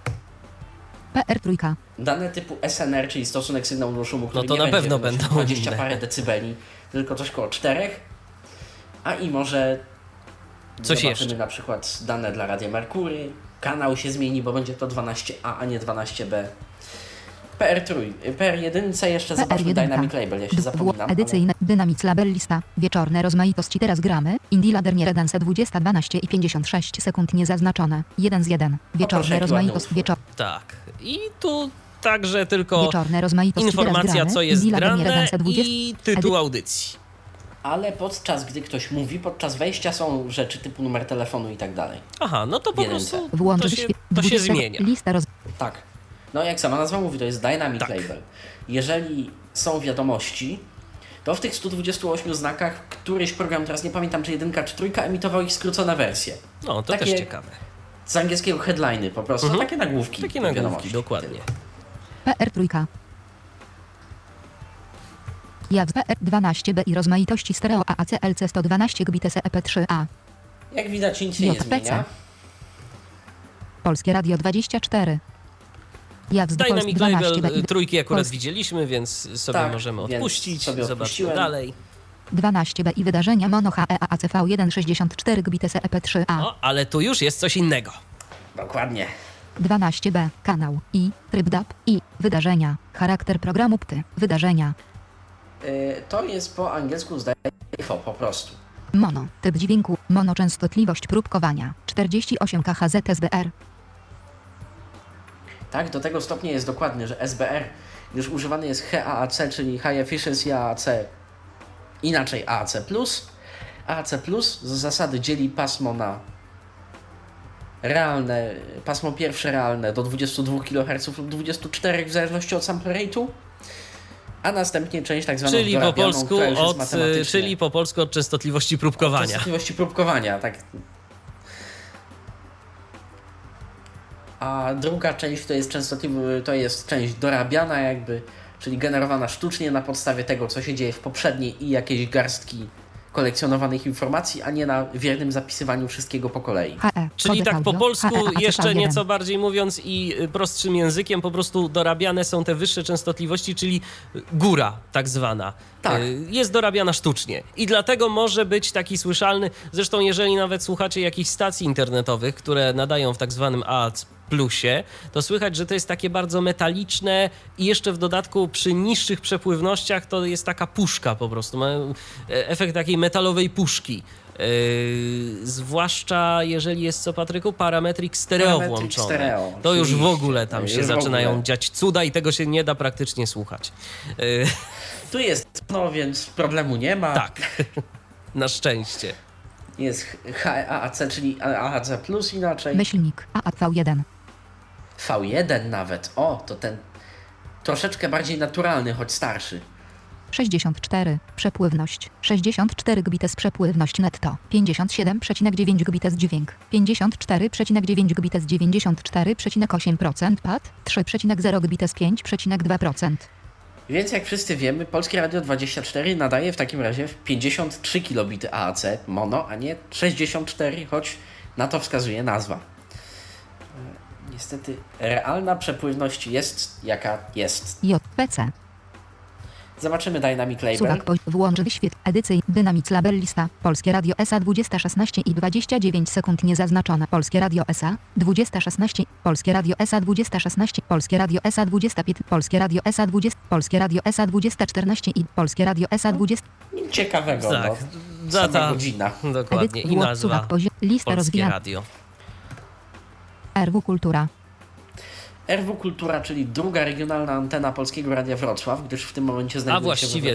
Speaker 2: P R trzy.
Speaker 1: Dane typu S N R, czyli stosunek sygnału do szumu, który
Speaker 3: No to
Speaker 1: nie
Speaker 3: na
Speaker 1: będzie
Speaker 3: pewno
Speaker 1: wynosił
Speaker 3: będą
Speaker 1: dwadzieścia
Speaker 3: inne.
Speaker 1: parę decybeli, tylko coś koło czterech. A i może
Speaker 3: Coś
Speaker 1: zobaczymy
Speaker 3: jeszcze.
Speaker 1: na przykład dane dla Radia Merkury. Kanał się zmieni, bo będzie to dwanaście A, a nie dwanaście B. P R trzy. P R jeden jeszcze zobaczmy Dynamic Label, ja się zapominam.
Speaker 2: Edycyjne. Dynamic Label lista. Wieczorne rozmaitości teraz gramy. Indie Ladder nie Redance dwadzieścia dwanaście i pięćdziesiąt sześć sekund niezaznaczone. jeden z jeden. Wieczorne
Speaker 1: jaki
Speaker 2: rozmaitości.
Speaker 1: ładny
Speaker 2: Wieczor...
Speaker 3: Tak. I tu także tylko
Speaker 2: Wieczorne rozmaitości teraz
Speaker 3: informacja,
Speaker 2: gramy.
Speaker 3: co jest
Speaker 2: Indie Ladder nie
Speaker 3: grane
Speaker 2: Redance dwadzieścia...
Speaker 3: i tytuł audycji.
Speaker 1: Ale podczas gdy ktoś mówi, podczas wejścia są rzeczy typu numer telefonu i tak dalej.
Speaker 3: Aha, no to po
Speaker 1: Jedynce.
Speaker 3: prostu
Speaker 2: Włącz
Speaker 3: to się,
Speaker 2: wyświe-
Speaker 3: to się
Speaker 2: dwudziesta
Speaker 3: zmienia.
Speaker 2: Lista roz...
Speaker 1: Tak. No jak sama nazwa mówi, to jest Dynamic
Speaker 3: Tak.
Speaker 1: Label. Jeżeli są wiadomości, to w tych stu dwudziestu ośmiu znakach któryś program, teraz nie pamiętam czy jedynka czy trójka, emitował ich skrócone wersje.
Speaker 3: No, to
Speaker 1: Takie
Speaker 3: też ciekawe.
Speaker 1: Z angielskiego headliny po prostu,
Speaker 3: Mhm.
Speaker 1: takie nagłówki.
Speaker 3: Takie nagłówki,
Speaker 1: wiadomości.
Speaker 3: dokładnie.
Speaker 2: P R trzy. Jazd P R dwanaście B i rozmaitości stereo A A C L C sto dwanaście gigabitów E P trzy A.
Speaker 1: Jak widać nic się nie
Speaker 2: J P C.
Speaker 1: zmienia.
Speaker 2: Polskie Radio dwadzieścia cztery. Jazd
Speaker 3: Dynamic
Speaker 2: dwanaście B
Speaker 3: Label
Speaker 2: i
Speaker 3: trójki akurat
Speaker 2: Polski.
Speaker 3: widzieliśmy, więc sobie
Speaker 1: Tak,
Speaker 3: możemy
Speaker 1: więc
Speaker 3: odpuścić.
Speaker 1: sobie
Speaker 3: Zobaczmy
Speaker 1: odpuściłem.
Speaker 3: dalej.
Speaker 2: dwanaście B i wydarzenia Mono H E A C V jeden sześćdziesiąt cztery gigabitów E P trzy A.
Speaker 3: O, ale tu już jest coś innego.
Speaker 1: Dokładnie.
Speaker 2: dwanaście B. Kanał I. Tryb D A P. I. Wydarzenia. Charakter programu P T. Wydarzenia.
Speaker 1: Yy, to jest po angielsku zdaje się po prostu.
Speaker 2: Mono. Typ dźwięku. Mono. Częstotliwość próbkowania. czterdzieści osiem K H Z S B R.
Speaker 1: Tak, do tego stopnia jest dokładny, że S B R już używany jest H A A C, czyli High Efficiency A A C, inaczej A A C plus. A A C plus z zasady dzieli pasmo na realne, pasmo pierwsze realne do dwudziestu dwóch kiloherców lub dwudziestu czterech w zależności od sample rate'u, a następnie część tak zwaną
Speaker 3: Czyli po
Speaker 1: dorabianą,
Speaker 3: polsku
Speaker 1: która już jest
Speaker 3: od,
Speaker 1: matematycznie-
Speaker 3: czyli po polsku od częstotliwości
Speaker 1: od
Speaker 3: próbkowania.
Speaker 1: częstotliwości próbkowania, tak. A druga część to jest częstotliwość, to jest część dorabiana jakby, czyli generowana sztucznie na podstawie tego, co się dzieje w poprzedniej i jakiejś garstki kolekcjonowanych informacji, a nie na wiernym zapisywaniu wszystkiego po kolei.
Speaker 2: H E.
Speaker 3: Czyli
Speaker 2: Kodek
Speaker 3: tak po
Speaker 2: audio.
Speaker 3: polsku,
Speaker 2: H E A C V
Speaker 3: jeszcze
Speaker 2: jeden.
Speaker 3: nieco bardziej mówiąc i y, prostszym językiem, po prostu dorabiane są te wyższe częstotliwości, czyli góra tak zwana.
Speaker 1: Tak.
Speaker 3: Y, Jest dorabiana sztucznie i dlatego może być taki słyszalny. Zresztą jeżeli nawet słuchacie jakichś stacji internetowych, które nadają w tak zwanym A A C plusie, to słychać, że to jest takie bardzo metaliczne i jeszcze w dodatku przy niższych przepływnościach to jest taka puszka po prostu. Ma e, efekt takiej metalowej puszki. Yy, zwłaszcza jeżeli jest, co Patryku, parametrik stereo
Speaker 1: Parametrik
Speaker 3: włączony.
Speaker 1: stereo,
Speaker 3: to już w
Speaker 1: oczywiście.
Speaker 3: ogóle tam
Speaker 1: Już
Speaker 3: się
Speaker 1: w
Speaker 3: zaczynają
Speaker 1: ogóle.
Speaker 3: dziać cuda i tego się nie da praktycznie słuchać. Yy,
Speaker 1: Tu jest, no więc problemu nie ma.
Speaker 3: tak, na szczęście.
Speaker 1: Jest H A A C, czyli A A C plus inaczej.
Speaker 2: Myślnik. A A C V jeden.
Speaker 1: V jeden nawet. O, to ten troszeczkę bardziej naturalny, choć starszy.
Speaker 2: sześćdziesiąt cztery. Przepływność. sześćdziesiąt cztery gigabitów przepływność netto. pięćdziesiąt siedem przecinek dziewięć gigabitów dźwięk. pięćdziesiąt cztery przecinek dziewięć gigabitów dziewięćdziesiąt cztery przecinek osiem procent P A D. trzy przecinek zero gigabitów pięć przecinek dwa procent.
Speaker 1: Więc jak wszyscy wiemy, Polskie Radio dwadzieścia cztery nadaje w takim razie w pięćdziesiąt trzy kilobity A A C mono, a nie sześćdziesiąt cztery, choć na to wskazuje nazwa. Niestety realna przepływność jest jaka jest.
Speaker 2: J P C.
Speaker 1: Zobaczymy Dynamic Label.
Speaker 2: Suwak po włącz wyświetl edycyj Dynamic Label lista. Polskie Radio S A dwadzieścia szesnaście i dwadzieścia dziewięć sekund niezaznaczona. Polskie Radio S A dwadzieścia szesnaście. Polskie Radio S A dwadzieścia szesnaście. Polskie Radio S A dwadzieścia pięć. Polskie Radio S A dwadzieścia. Polskie Radio S A dwadzieścia czternaście i Polskie Radio S A dwadzieścia.
Speaker 1: Nic ciekawego,
Speaker 3: Tak,
Speaker 1: no.
Speaker 3: data,
Speaker 1: Sama godzina.
Speaker 3: dokładnie, i
Speaker 2: Edyt-
Speaker 3: nazwa
Speaker 2: Suwak pozi- Lista
Speaker 3: Polskie
Speaker 2: rozwijana.
Speaker 3: Radio.
Speaker 2: R W Kultura.
Speaker 1: R W Kultura, czyli druga regionalna antena Polskiego Radia Wrocław, gdyż w tym momencie
Speaker 3: A
Speaker 1: znajduje się we
Speaker 3: właściwie